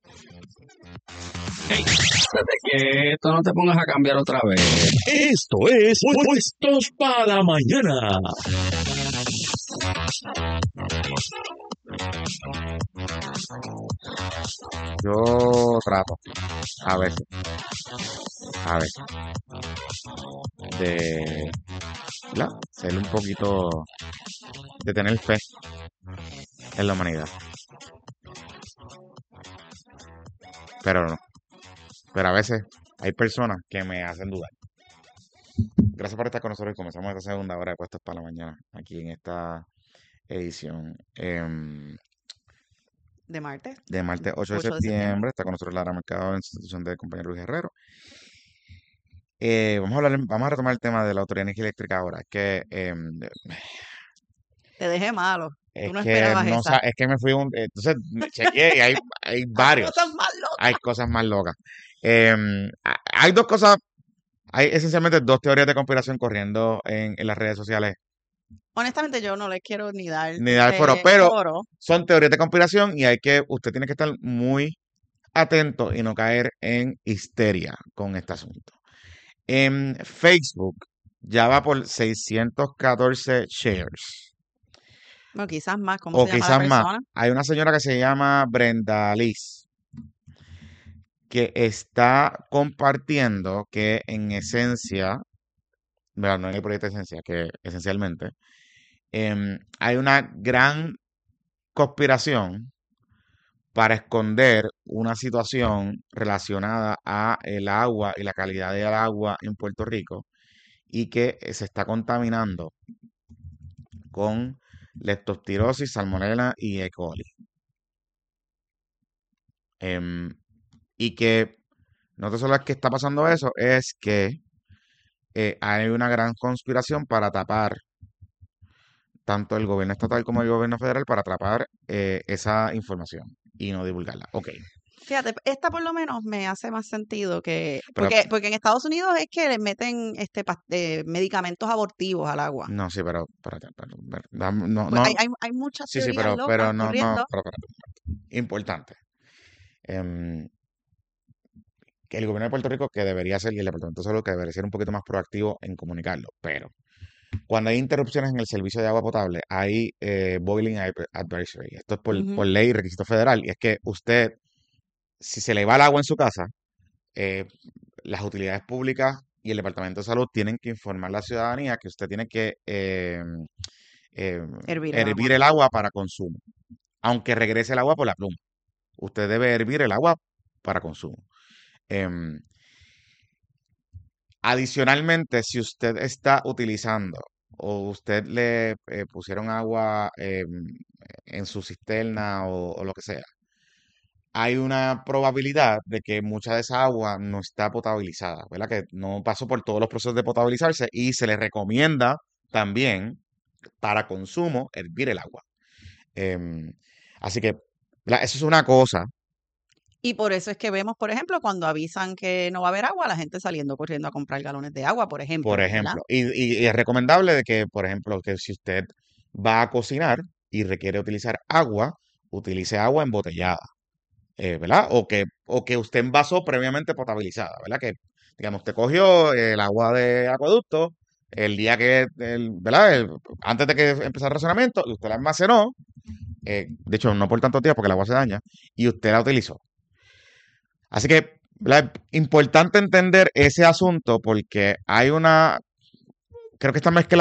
Hey, espérate que esto no te pongas a cambiar otra vez. Esto es Puestos para Mañana. Yo trato, a veces, a veces, de ¿verdad? Ser un poquito, de tener fe en la humanidad. Pero no. Pero a veces hay personas que me hacen dudar. Gracias por estar con nosotros y comenzamos esta segunda hora de Puestos para la Mañana, aquí en esta edición em, De martes. de martes ocho de ocho de septiembre. septiembre. Está con nosotros Lara Mercado, en sustitución del compañero Luis Guerrero. Eh, vamos a hablar, vamos a retomar el tema de la Autoridad de Energía Eléctrica ahora. Es que, em, Te dejé malo. es Tú no que esperabas no esa. sa- es que me fui un, entonces me chequeé y hay, hay varios, Cosas más locas. hay cosas más locas. Em, ha- hay dos cosas, hay esencialmente dos teorías de conspiración corriendo en, en las redes sociales. Honestamente, yo no les quiero ni dar Ni dar foro, eh, pero foro. son teorías de conspiración y hay que, usted tiene que estar muy atento y no caer en histeria con este asunto. En Facebook ya va por seiscientos catorce shares. Bueno, quizás más. ¿Cómo O se llama la quizás más. persona? Hay una señora que se llama Brenda Liz, que está compartiendo que en esencia, ¿verdad? No en el proyecto de esencia, que esencialmente em, hay una gran conspiración para esconder una situación relacionada a el agua y la calidad del agua en Puerto Rico y que eh, se está contaminando con leptospirosis, salmonella y E. coli. Em, y que no solo es que está pasando eso, es que eh, hay una gran conspiración para tapar tanto el gobierno estatal como el gobierno federal para tapar eh, esa información y no divulgarla. Ok, Fíjate, esta por lo menos me hace más sentido que... pero Porque, porque en Estados Unidos es que le meten este pas- eh, medicamentos abortivos al agua. no, sí, pero, espérate, pero, pero, dam- no, Pues no, hay, hay, hay muchas sí, sí, teorías pero, locas pero no, no, corriendo. pero, pero, importante. Em, que el gobierno de Puerto Rico que debería ser, y el Departamento de Salud que debería ser un poquito más proactivo en comunicarlo, pero cuando hay interrupciones en el servicio de agua potable, hay eh, boiling adv- advisory. Esto es por, Ujú. por ley y requisito federal, y es que usted, si se le va el agua en su casa, eh, las utilidades públicas y el Departamento de Salud tienen que informar a la ciudadanía que usted tiene que eh, eh, Hervir el hervir agua. el agua para consumo, aunque regrese el agua por la pluma. Usted debe hervir el agua para consumo. Em, Adicionalmente, si usted está utilizando o usted le eh, pusieron agua em, en su cisterna o, o lo que sea, hay una probabilidad de que mucha de esa agua no está potabilizada, ¿verdad? Que no pasó por todos los procesos de potabilizarse y se le recomienda también para consumo hervir el agua. Em, así que, ¿verdad? Eso es una cosa. Y por eso es que vemos, por ejemplo, cuando avisan que no va a haber agua, la gente saliendo corriendo a comprar galones de agua, por ejemplo, Por ¿verdad? ejemplo, y, y- y es recomendable de que, por ejemplo, que si usted va a cocinar y requiere utilizar agua, utilice agua embotellada, eh, ¿verdad? O que, o que usted envasó previamente potabilizada, ¿verdad? Que, digamos, usted cogió el agua de acueducto el día que, el, ¿verdad? El- antes de que empezara el racionamiento, y usted la almacenó, eh, de hecho, no por tanto tiempo porque el agua se daña, y usted la utilizó. Así que, ¿verdad? Importante entender ese asunto porque hay una, creo que esta mezcla